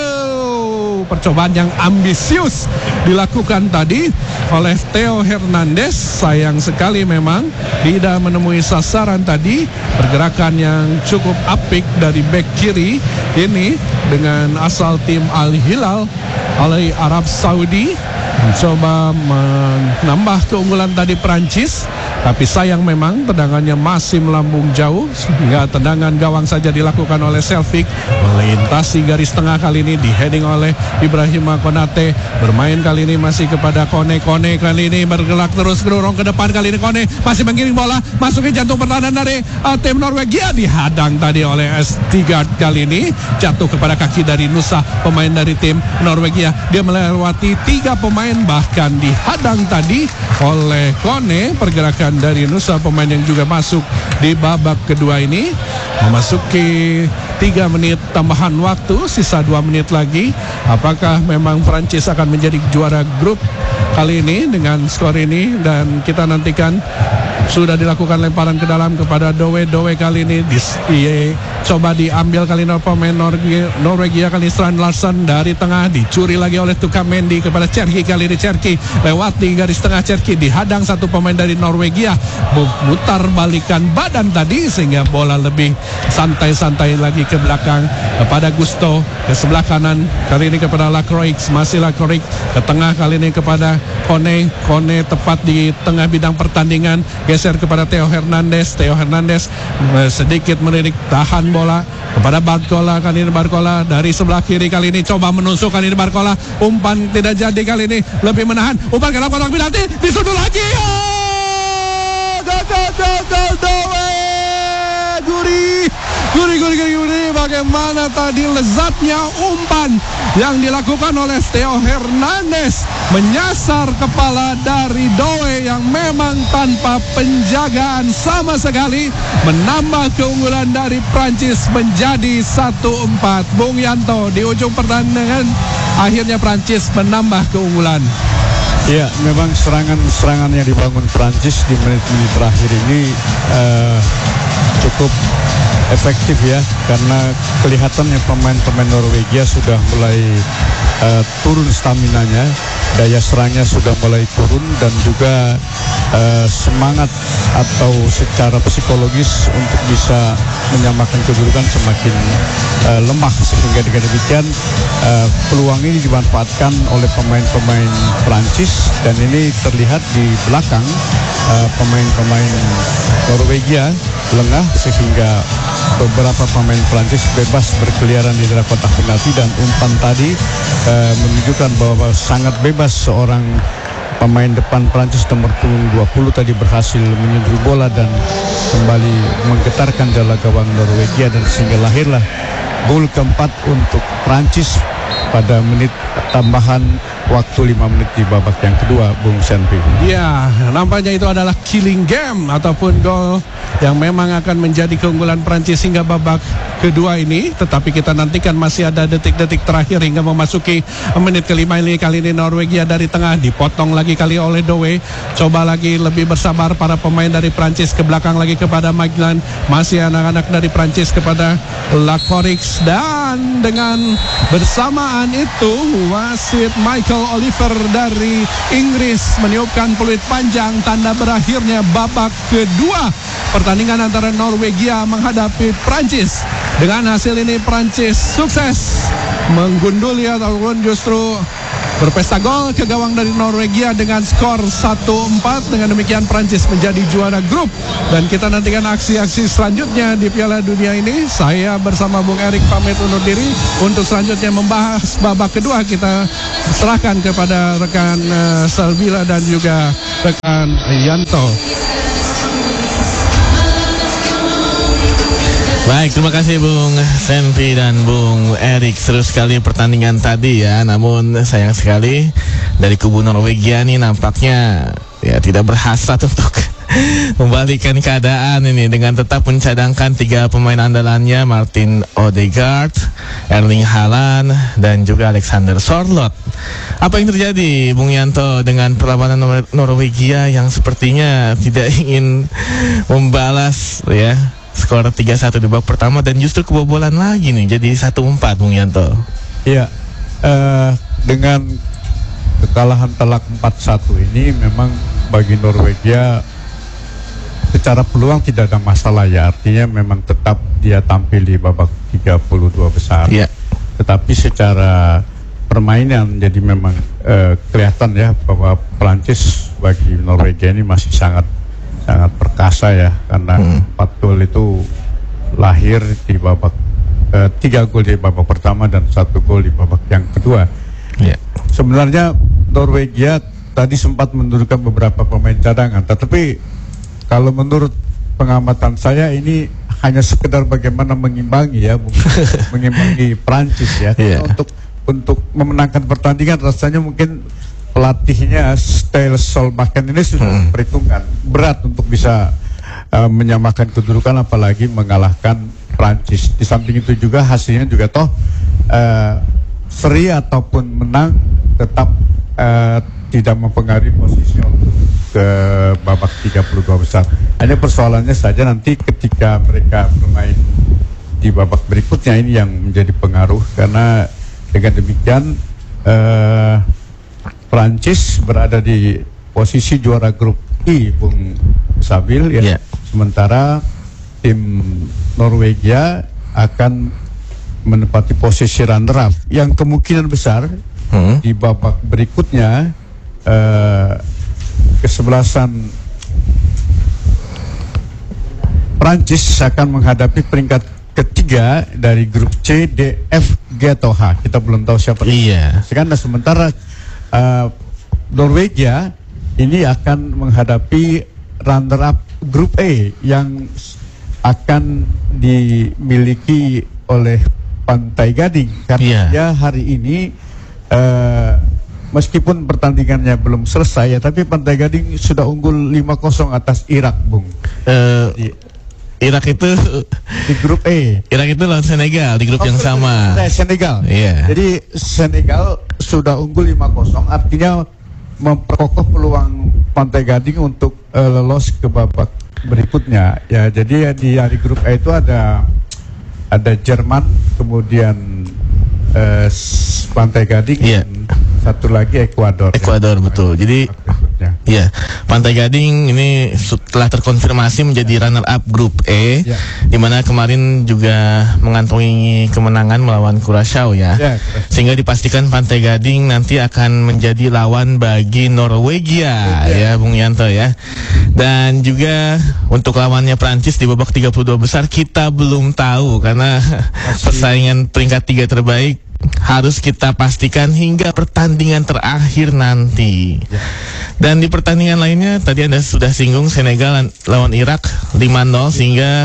Percobaan yang ambisius dilakukan tadi oleh Theo Hernandez. Sayang sekali memang tidak menemui sasaran tadi. Pergerakan yang cukup apik dari bek kiri ini dengan asal tim Al Hilal oleh Arab Saudi, mencoba menambah keunggulan tadi Prancis. Tapi sayang memang tendangannya masih melambung jauh, sehingga tendangan gawang saja dilakukan oleh Selvik. Melintasi garis tengah kali ini, di-heading oleh Ibrahima Konate. Bermain kali ini masih kepada Kone. Kone kali ini bergerak terus dorong ke depan. Kali ini Kone masih menggiring bola, masukin jantung pertahanan dari uh, tim Norwegia. Dihadang tadi oleh Østigard. Kali ini jatuh kepada kaki dari Nusa, pemain dari tim Norwegia. Dia melewati tiga pemain, bahkan dihadang tadi oleh Kone. Pergerakan dari Nusa, pemain yang juga masuk di babak kedua ini. Memasuki tiga menit tambahan waktu, sisa dua menit lagi. Apakah memang Prancis akan menjadi juara grup kali ini dengan skor ini? Dan kita nantikan. Sudah dilakukan lemparan ke dalam kepada Dowe. Dowe kali ini di, di, coba diambil kali ini pemain Norwegia, Norwegia kali Strand Larsen dari tengah, dicuri lagi oleh Tukamendi kepada Cherki. Kali ini Cherki lewati garis tengah. Cherki dihadang satu pemain dari Norwegia, mutar balikan badan tadi sehingga bola lebih santai-santai lagi ke belakang kepada Gusto ke sebelah kanan. Kali ini kepada Lacroix, masih Lacroix ke tengah. Kali ini kepada Kone. Kone tepat di tengah bidang pertandingan, geser kepada Theo Hernandez. Theo Hernandez sedikit melirik, tahan bola kepada Barcola. Kali ini Barcola dari sebelah kiri. Kali ini coba menusuk. Kali ini Barcola umpan tidak jadi. Kali ini lebih menahan, umpan ke dalam kotak penalti, disuduh lagi. Oh, gagal, gagal, Dowe. Guri, guri, guri, guri, guri. Bagaimana tadi lezatnya umpan yang dilakukan oleh Theo Hernandez, menyasar kepala dari Dowe yang memang tanpa penjagaan sama sekali, menambah keunggulan dari Prancis menjadi satu empat. Bung Yanto, di ujung pertandingan akhirnya Prancis menambah keunggulan. Ya, memang serangan-serangan yang dibangun Prancis di menit-menit terakhir ini uh, cukup efektif ya, karena kelihatannya pemain-pemain Norwegia sudah mulai uh, turun staminanya, daya serangnya sudah mulai turun, dan juga uh, semangat atau secara psikologis untuk bisa menyamakan kedudukan semakin uh, lemah, sehingga dengan demikian uh, peluang ini dimanfaatkan oleh pemain-pemain Prancis, dan ini terlihat di belakang uh, pemain-pemain Norwegia lengah sehingga beberapa pemain Prancis bebas berkeliaran di dalam kotak penalti, dan umpan tadi uh, menunjukkan bahwa sangat bebas seorang pemain depan Prancis nomor punggung dua puluh tadi berhasil menyentuh bola dan kembali menggetarkan jala gawang Norwegia, dan sehingga lahirlah gol keempat untuk Prancis pada menit tambahan waktu lima menit di babak yang kedua, Bung Senpi. Ya, nampaknya itu adalah killing game ataupun gol yang memang akan menjadi keunggulan Prancis hingga babak kedua ini. Tetapi kita nantikan, masih ada detik-detik terakhir hingga memasuki menit kelima ini. Kali ini Norwegia dari tengah dipotong lagi kali oleh Dowe. Coba lagi lebih bersabar para pemain dari Prancis, ke belakang lagi kepada Magnan. Masih anak-anak dari Prancis kepada Lacroix, dan Dan dengan bersamaan itu wasit Michael Oliver dari Inggris meniupkan peluit panjang tanda berakhirnya babak kedua pertandingan antara Norwegia menghadapi Prancis. Dengan hasil ini Prancis sukses menggunduli ataupun justru berpesta gol ke gawang dari Norwegia dengan skor satu empat. Dengan demikian Prancis menjadi juara grup. Dan kita nantikan aksi-aksi selanjutnya di Piala Dunia ini. Saya bersama Bung Erik pamit undur diri. Untuk selanjutnya membahas babak kedua, kita serahkan kepada rekan uh, Salvila dan juga rekan Yanto. Baik, terima kasih Bung Senpi dan Bung Erik. Seru sekali pertandingan tadi ya. Namun sayang sekali dari kubu Norwegia nih nampaknya ya tidak berhasrat untuk membalikkan keadaan ini dengan tetap mencadangkan tiga pemain andalannya, Martin Odegaard, Erling Haaland, dan juga Alexander Sorloth. Apa yang terjadi Bung Yanto dengan perlawanan Nor- Norwegia yang sepertinya tidak ingin membalas ya skor tiga satu di babak pertama dan justru kebobolan lagi nih jadi satu empat Bung Yanto. Iya, uh, dengan kekalahan telak empat satu ini memang bagi Norwegia secara peluang tidak ada masalah ya. Artinya memang tetap dia tampil di babak tiga puluh dua besar. Iya. Tetapi secara permainan jadi memang uh, kelihatan ya bahwa Prancis bagi Norwegia ini masih sangat sangat perkasa ya, karena hmm. empat gol itu lahir di babak uh, tiga gol di babak pertama dan satu gol di babak yang kedua. Yeah. Sebenarnya Norwegia tadi sempat menurunkan beberapa pemain cadangan, tetapi kalau menurut pengamatan saya ini hanya sekedar bagaimana mengimbangi ya, mengimbangi Prancis ya. Yeah. Untuk untuk memenangkan pertandingan rasanya mungkin pelatihnya Style Solbakken ini sudah hmm. perhitungkan berat untuk bisa uh, menyamakan kedudukan apalagi mengalahkan Prancis. Di samping itu juga hasilnya juga toh uh, seri ataupun menang tetap uh, tidak mempengaruhi posisi untuk ke babak tiga puluh dua besar. Hanya persoalannya saja nanti ketika mereka bermain di babak berikutnya ini yang menjadi pengaruh, karena dengan demikian uh, Prancis berada di posisi juara grup I, Bung Sabil ya. Yeah. Sementara tim Norwegia akan menempati posisi runner up yang kemungkinan besar hmm. di babak berikutnya uh, kesebelasan Prancis akan menghadapi peringkat ketiga dari grup C, D, F, G atau H. Kita belum tahu siapa. Iya. Sekarang sementara Uh, Norwegia ini akan menghadapi runner-up grup E yang akan dimiliki oleh Pantai Gading, karena yeah. dia hari ini uh, meskipun pertandingannya belum selesai ya, tapi Pantai Gading sudah unggul lima kosong atas Irak, Bung. Uh, Di, Irak itu di grup E. Irak itu lawan Senegal di grup oh, yang sama. Senegal. Iya. Jadi Senegal sudah unggul lima kosong, artinya memperkokoh peluang Pantai Gading untuk uh, lolos ke babak berikutnya. Ya, jadi ya, di hari grup E itu ada ada Jerman, kemudian uh, Pantai Gading, iya. dan satu lagi Ekuador. Ekuador ya. Betul. Jadi ya, Pantai Gading ini setelah terkonfirmasi menjadi runner up grup E, ya. Di mana kemarin juga mengantongi kemenangan melawan Curaçao ya. Ya, sehingga dipastikan Pantai Gading nanti akan menjadi lawan bagi Norwegia ya, ya Bung Yanto ya. Dan juga untuk lawannya Prancis di babak tiga puluh dua besar kita belum tahu, karena Masih. persaingan peringkat tiga terbaik harus kita pastikan hingga pertandingan terakhir nanti. Ya. Dan di pertandingan lainnya tadi Anda sudah singgung Senegal lawan Irak lima nol, sehingga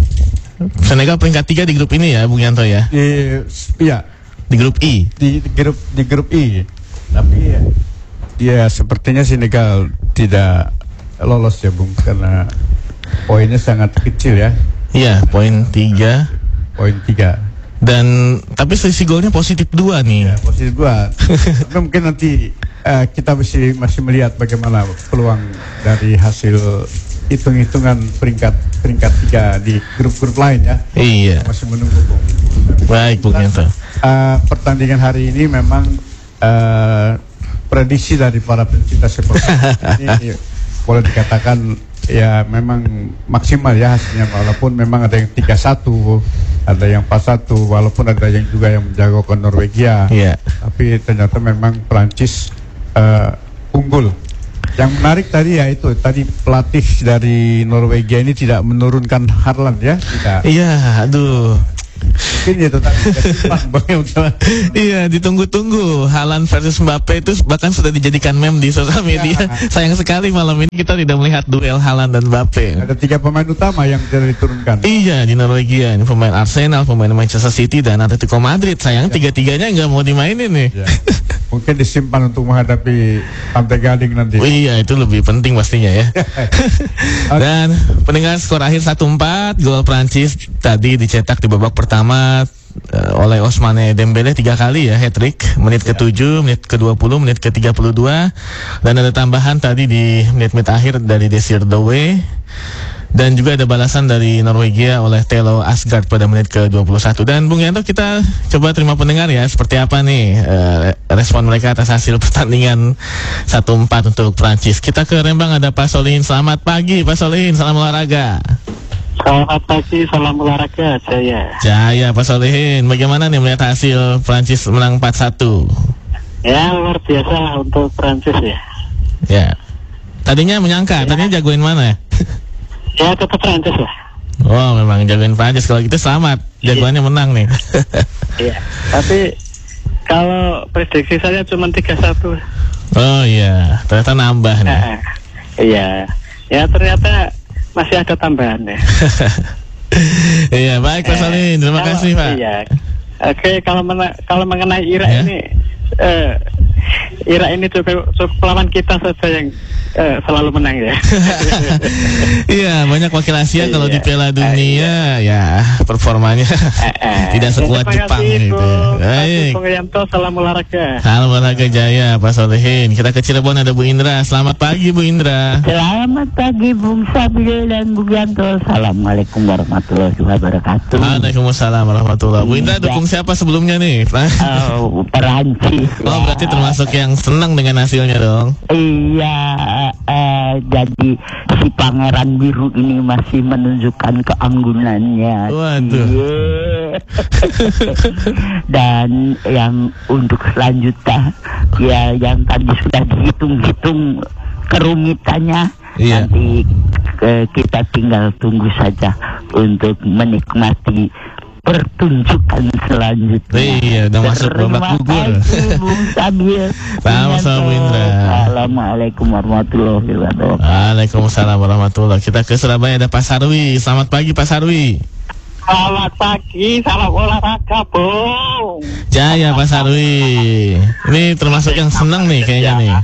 Senegal peringkat tiga di grup ini ya Bung Yanto ya. Di, iya. Di grup I. Di, di grup di grup I. Tapi ya, ya sepertinya Senegal tidak lolos ya Bung, karena poinnya sangat kecil ya. Iya, poin tiga. Poin tiga. Dan tapi selisih golnya positif dua nih. Ya, positif dua. Tapi mungkin nanti uh, kita masih masih melihat bagaimana peluang dari hasil hitung-hitungan peringkat peringkat tiga di grup-grup lain ya. Iya. Masih menunggu Bung. Baik, Bung Yanto. Uh, pertandingan hari ini memang uh, prediksi dari para pencinta sepak bola ini boleh dikatakan ya memang maksimal ya hasilnya, walaupun memang ada yang tiga satu, ada yang empat satu, walaupun ada yang juga yang menjagokan Norwegia. Yeah. Tapi ternyata memang Prancis uh, unggul. Yang menarik tadi ya itu tadi pelatih dari Norwegia ini tidak menurunkan Haaland ya, tidak. Iya, aduh. Mungkin itu tadi. Iya, ditunggu-tunggu Haaland versus Mbappe itu bahkan sudah dijadikan meme di sosial media. Ya. Sayang sekali malam ini kita tidak melihat duel Haaland dan Mbappe. Ada tiga pemain utama yang tidak diturunkan. Iya, di Norwegia ini pemain Arsenal, pemain Manchester City dan Atletico Madrid. Sayang ya. Tiga-tiganya nggak mau dimainin nih. Ya. Mungkin disimpan untuk menghadapi Pantai Gading nanti. Oh, iya, itu lebih penting pastinya ya. Dan pendengar, skor akhir satu empat, gol Prancis tadi dicetak di babak pertama uh, oleh Ousmane Dembele tiga kali ya, hat-trick, menit ke tujuh, menit ke dua puluh, menit ke tiga puluh dua, dan ada tambahan tadi di menit-menit akhir dari Desir Doué. Dan juga ada balasan dari Norwegia oleh Telo Asgard pada menit ke dua puluh satu. Dan Bung Yanto, kita coba terima pendengar ya, seperti apa nih uh, respon mereka atas hasil pertandingan satu empat untuk Prancis. Kita ke Rembang, ada Pak Solihin. Selamat pagi Pak Solihin, salam olahraga. Selamat pagi, salam olahraga, Jaya. Jaya Pak Solihin, bagaimana nih melihat hasil Prancis menang empat satu? Ya, luar biasa untuk Prancis ya. Ya, tadinya menyangka, ya. Tadinya jagoin mana ya? Ya, tetap Prancis lah. Oh, memang jagoin Prancis. Kalau gitu selamat, jagoannya ya. Menang nih. Iya, tapi kalau prediksi saya cuma tiga satu. Oh iya, ternyata nambah nih. Nah, iya, ya ternyata masih ada tambahan ya. Iya, baik Pak Solihin, terima kalau, kasih Pak. Iya, oke, kalau mena- kalau mengenai Irak ya? ini, uh, Irak ini cukup, cukup lawan kita saja yang uh, selalu menang ya. Iya, banyak wakil Asia kalau di Piala Dunia uh, ya performanya uh, uh, tidak sekuat ya, Jepang kasih, gitu. Baik. Bung Yanto, salam olahraga. Salam olahraga Jaya Pak Solihin. Kita ke Cirebon, ada Bu Indra. Selamat pagi Bu Indra. Selamat pagi Bung Sabil dan Bu Yanto. Assalamualaikum warahmatullahi wabarakatuh. Waalaikumsalam warahmatullahi. Bu Indra dukung siapa sebelumnya nih? Oh, Perancis. Oh, berarti termasuk yang senang dengan hasilnya dong. Iya, uh, jadi si Pangeran Biru ini masih menunjukkan keanggunannya. Waduh. Yeah. Dan yang untuk selanjutnya, ya yang tadi sudah dihitung-hitung kerumitannya, iya. Nanti uh, kita tinggal tunggu saja untuk menikmati pertunjukan selanjutnya. Iya, udah masuk babak gugur. Sama-sama Bu Indra. Assalamualaikum warahmatullahi wabarakatuh. Waalaikumsalam warahmatullahi. Kita ke Surabaya, ada Pak Sarwi. Selamat pagi Pak Sarwi. Selamat pagi, salam olahraga Bung. Jaya Pak Sarwi. Ini termasuk yang senang nih kayaknya nih.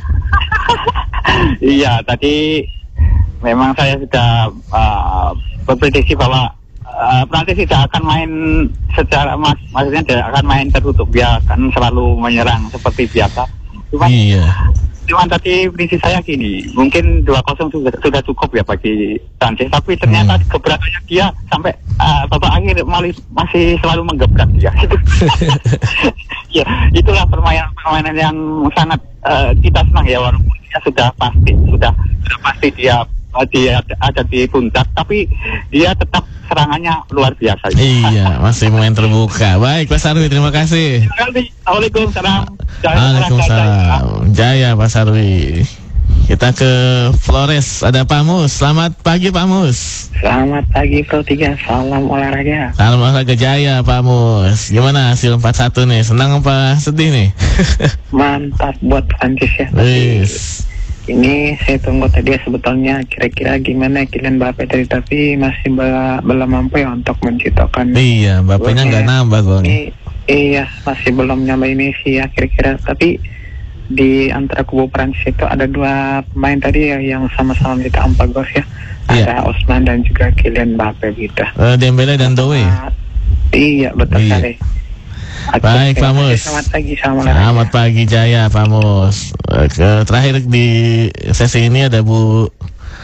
Iya, tadi memang saya sudah uh, berprediksi bahwa Uh, Prancis tidak akan main secara mak maksudnya tidak akan main tertutup, dia akan selalu menyerang seperti biasa. Cuman, iya. Cuman tadi prinsip saya gini, mungkin dua kosong sudah, sudah cukup ya bagi Prancis, tapi ternyata hmm. keberaniannya dia sampai uh, babak akhir masih, masih selalu menggebrak dia. Ya, itulah permainan-permainan yang sangat uh, kita senang ya, walaupun dia sudah pasti sudah sudah pasti dia dia ada di puncak, tapi dia tetap serangannya luar biasa. Iya, masih main terbuka. Baik Pak Sarwi, terima kasih. Waalaikumsalam. Waalaikumsalam. Jaya Pak Sarwi. Kita ke Flores, ada Pak Mus. Selamat pagi Pak Mus. Selamat pagi Pro tiga, salam olahraga. Salam olahraga Jaya Pak Mus. Gimana hasil empat satu nih? Senang apa sedih nih? Mantap buat Prancis ya. Wis. Ini saya tunggu tadi sebetulnya kira-kira gimana Kylian Mbappe tadi, tapi masih belum belum mampu ya untuk menciptakan. Iya, Mbappe-nya nggak nambah golnya. Iya, masih belum nyampe Messi ya kira-kira. Tapi di antara kubu Prancis itu ada dua pemain tadi ya yang sama-sama mencetak empat gol ya. Iya. Ada Ousmane dan juga Kylian Mbappe gitu. Uh, Dembele dan Doué. Uh, iya, betul iya. sekali. Baik Pak Mus. Selamat pagi, selamat, selamat pagi Jaya Pak Mus. Ke, terakhir di sesi ini ada Bu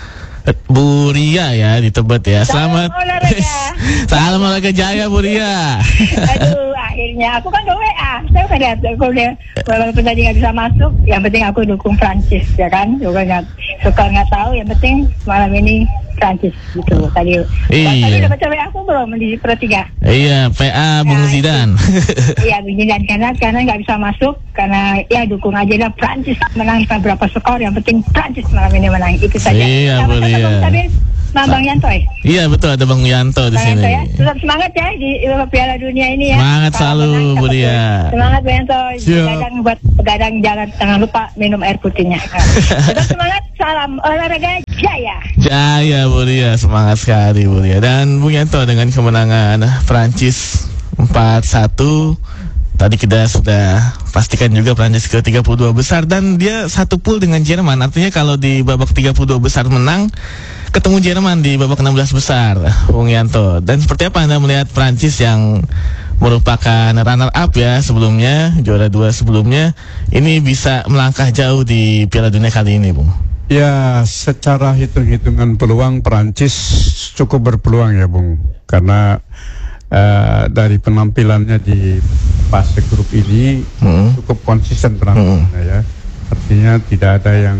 Bu Ria ya di Tebet ya. Selamat. Salam olahraga. Salam olahraga jaya Bu Ria. Aduh, akhirnya aku kan udah W A. Saya udah lihat, aku udah walaupun tadi nggak bisa masuk, yang penting aku dukung Prancis ya kan. Juga nggak suka nggak tahu, yang penting malam ini Prancis gitu tadi. Iya. Tadi udah baca W A aku belum di sepertiga. Iya, P A Bung Nah, Zidane. Iya, Bung Zidane karena karena nggak bisa masuk karena ya dukung aja lah Prancis menang berapa skor, yang penting Prancis malam ini menang itu saja. Iya, Bu Ria. Nah, Bang Yanto ya? Iya betul, ada Bang Yanto di Bang sini. Yanto ya, tetap semangat ya di Piala Dunia ini ya. Semangat Kalau selalu, menang, Bu dapat Ria. poin. Semangat Bang Yanto, Siap. begadang buat begadang jangan jangan lupa minum air putihnya. Tetap semangat, salam olahraga jaya. Jaya Bu Ria, semangat sekali Bu Ria. Dan Bung Yanto dengan kemenangan Prancis empat satu. Tadi kita sudah pastikan juga Prancis ke tiga puluh dua besar dan dia satu pool dengan Jerman. Artinya kalau di babak tiga puluh dua besar menang, ketemu Jerman di babak enam belas besar, Bung Yanto. Dan seperti apa Anda melihat Prancis yang merupakan runner up ya sebelumnya, juara dua sebelumnya, ini bisa melangkah jauh di Piala Dunia kali ini, Bung? Ya, secara hitung-hitungan peluang Perancis cukup berpeluang ya, Bung. Karena uh, dari penampilannya di fase grup ini hmm. cukup konsisten penampilannya hmm. ya. Artinya tidak ada yang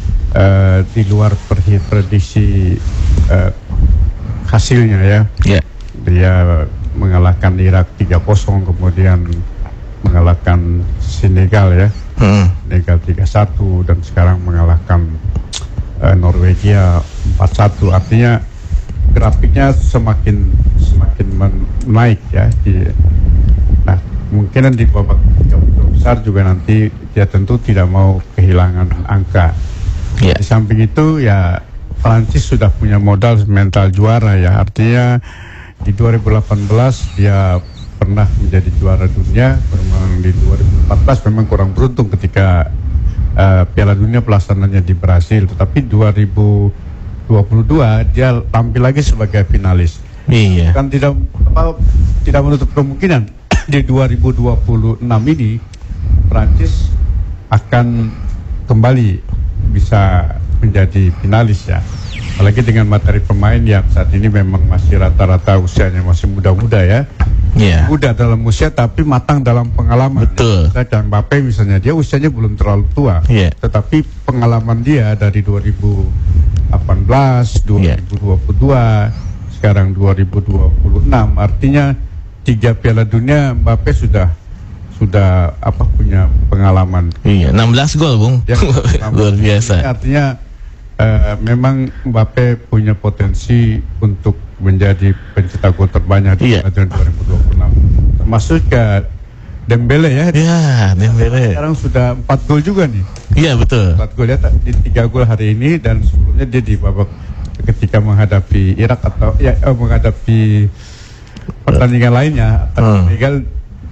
uh, di luar prediksi uh, hasilnya ya. Yeah. Dia mengalahkan Irak tiga kosong, kemudian mengalahkan Senegal ya. Hmm. Senegal tiga satu dan sekarang mengalahkan uh, Norwegia empat satu. Artinya grafiknya semakin semakin menaik ya. Di, nah, kemungkinan di babak tiga puluh besar juga nanti dia tentu tidak mau kehilangan angka. Yeah. Di samping itu ya Prancis sudah punya modal mental juara ya. Artinya di dua ribu delapan belas dia pernah menjadi juara dunia, memang di dua ribu empat belas memang kurang beruntung ketika uh, Piala Dunia pelaksananya di Brasil, tetapi dua ribu dua puluh dua dia tampil lagi sebagai finalis. Iya. Kan tidak apa, tidak menutup kemungkinan di dua ribu dua puluh enam ini Prancis akan kembali bisa menjadi finalis ya. Apalagi dengan materi pemain yang saat ini memang masih rata-rata usianya masih muda-muda ya. Iya. Muda dalam usia tapi matang dalam pengalaman. Betul. Dan Mbappe misalnya dia usianya belum terlalu tua. Iya. Tetapi pengalaman dia dari dua ribu delapan belas, dua ribu dua puluh dua, sekarang dua ribu dua puluh enam, artinya tiga Piala Dunia Mbappe sudah sudah apa punya pengalaman. Iya, enam belas gol, Bung. Ya, luar biasa. Artinya uh, memang Mbappe punya potensi untuk menjadi pencetak gol terbanyak di Iya. Piala Dunia dua ribu dua puluh enam. Termasuk ke Dembele ya. Ya, Dembele. Sekarang sudah empat gol juga nih. Iya, betul. empat gol ya, di tiga gol hari ini dan sebelumnya dia di babak ketika menghadapi Irak atau ya eh, menghadapi pertandingan lainnya Hmm. Senegal,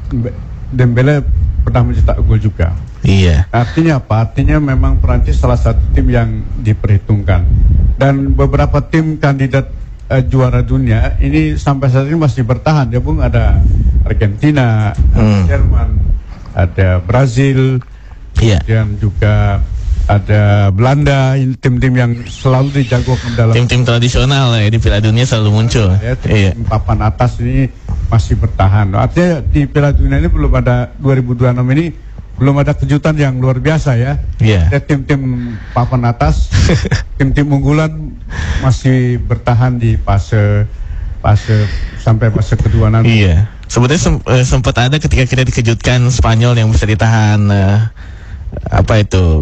Dembele pernah mencetak gol juga. Iya. Artinya apa? Artinya memang Perancis salah satu tim yang diperhitungkan dan beberapa tim kandidat uh, juara dunia ini sampai saat ini masih bertahan ya, Bung. Ada Argentina, Hmm. ada Jerman, ada Brazil, Iya. kemudian juga ada Belanda. Ini tim-tim yang selalu dijagokan dalam Tim-tim tradisional ya di Piala Dunia selalu muncul. ya, tim, Iya. tim papan atas ini masih bertahan. Artinya di Piala Dunia ini belum ada dua ribu dua puluh enam ini belum ada kejutan yang luar biasa ya. Iya. Ada tim-tim papan atas, tim-tim unggulan masih bertahan di fase fase sampai fase kedua nanti. Iya. Sebetulnya sem- eh, sempat ada ketika kita dikejutkan Spanyol yang bisa ditahan eh, apa itu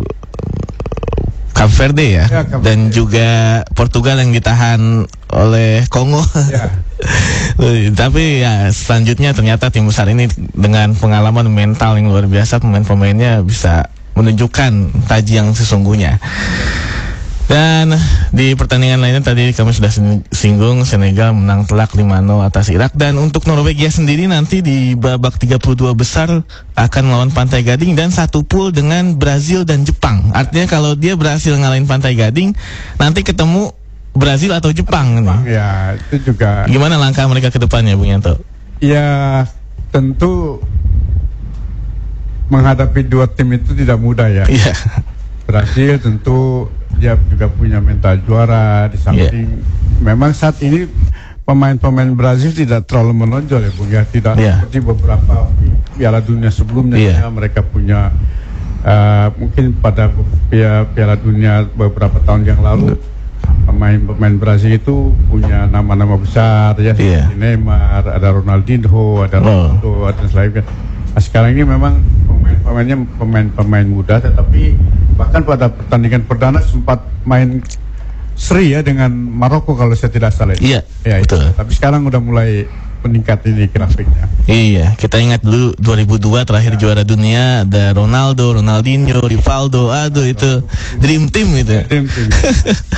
Cape Verde ya, Ya, Cape dan Verde. juga Portugal yang ditahan oleh Kongo. Ya. Tapi ya selanjutnya ternyata tim besar ini dengan pengalaman mental yang luar biasa, pemain-pemainnya bisa menunjukkan taji yang sesungguhnya. Dan di pertandingan lainnya tadi kami sudah singgung Senegal menang telak lima nol atas Irak. Dan untuk Norwegia sendiri nanti di babak tiga puluh dua besar akan melawan Pantai Gading dan satu pool dengan Brazil dan Jepang. Artinya kalau dia berhasil ngalahin Pantai Gading, nanti ketemu Brazil atau Jepang nih. Ya, itu juga. Gimana langkah mereka ke depannya, Bung Yanto? Ya, tentu menghadapi dua tim itu tidak mudah ya. Iya. Brasil tentu dia juga punya mental juara di samping memang saat ini pemain-pemain Brazil tidak terlalu menonjol ya Bung ya, tidak Yeah. seperti beberapa Piala Dunia sebelumnya. Yeah. Ya, mereka punya uh, mungkin pada Piala, Piala Dunia beberapa tahun yang lalu pemain-pemain Brazil itu punya nama-nama besar ya, Yeah. seperti Neymar, ada Ronaldinho, ada Ronaldo, ada selain. Nah, sekarang ini memang pemain-pemainnya pemain-pemain muda, tetapi bahkan pada pertandingan perdana sempat main seri ya dengan Maroko kalau saya tidak salah. Iya, ya, betul. Itu. Tapi sekarang udah mulai meningkat ini grafiknya. Iya, kita ingat dulu dua ribu dua terakhir juara dunia ada Ronaldo, Ronaldinho, Rivaldo, aduh itu dream team itu. Tim-tim.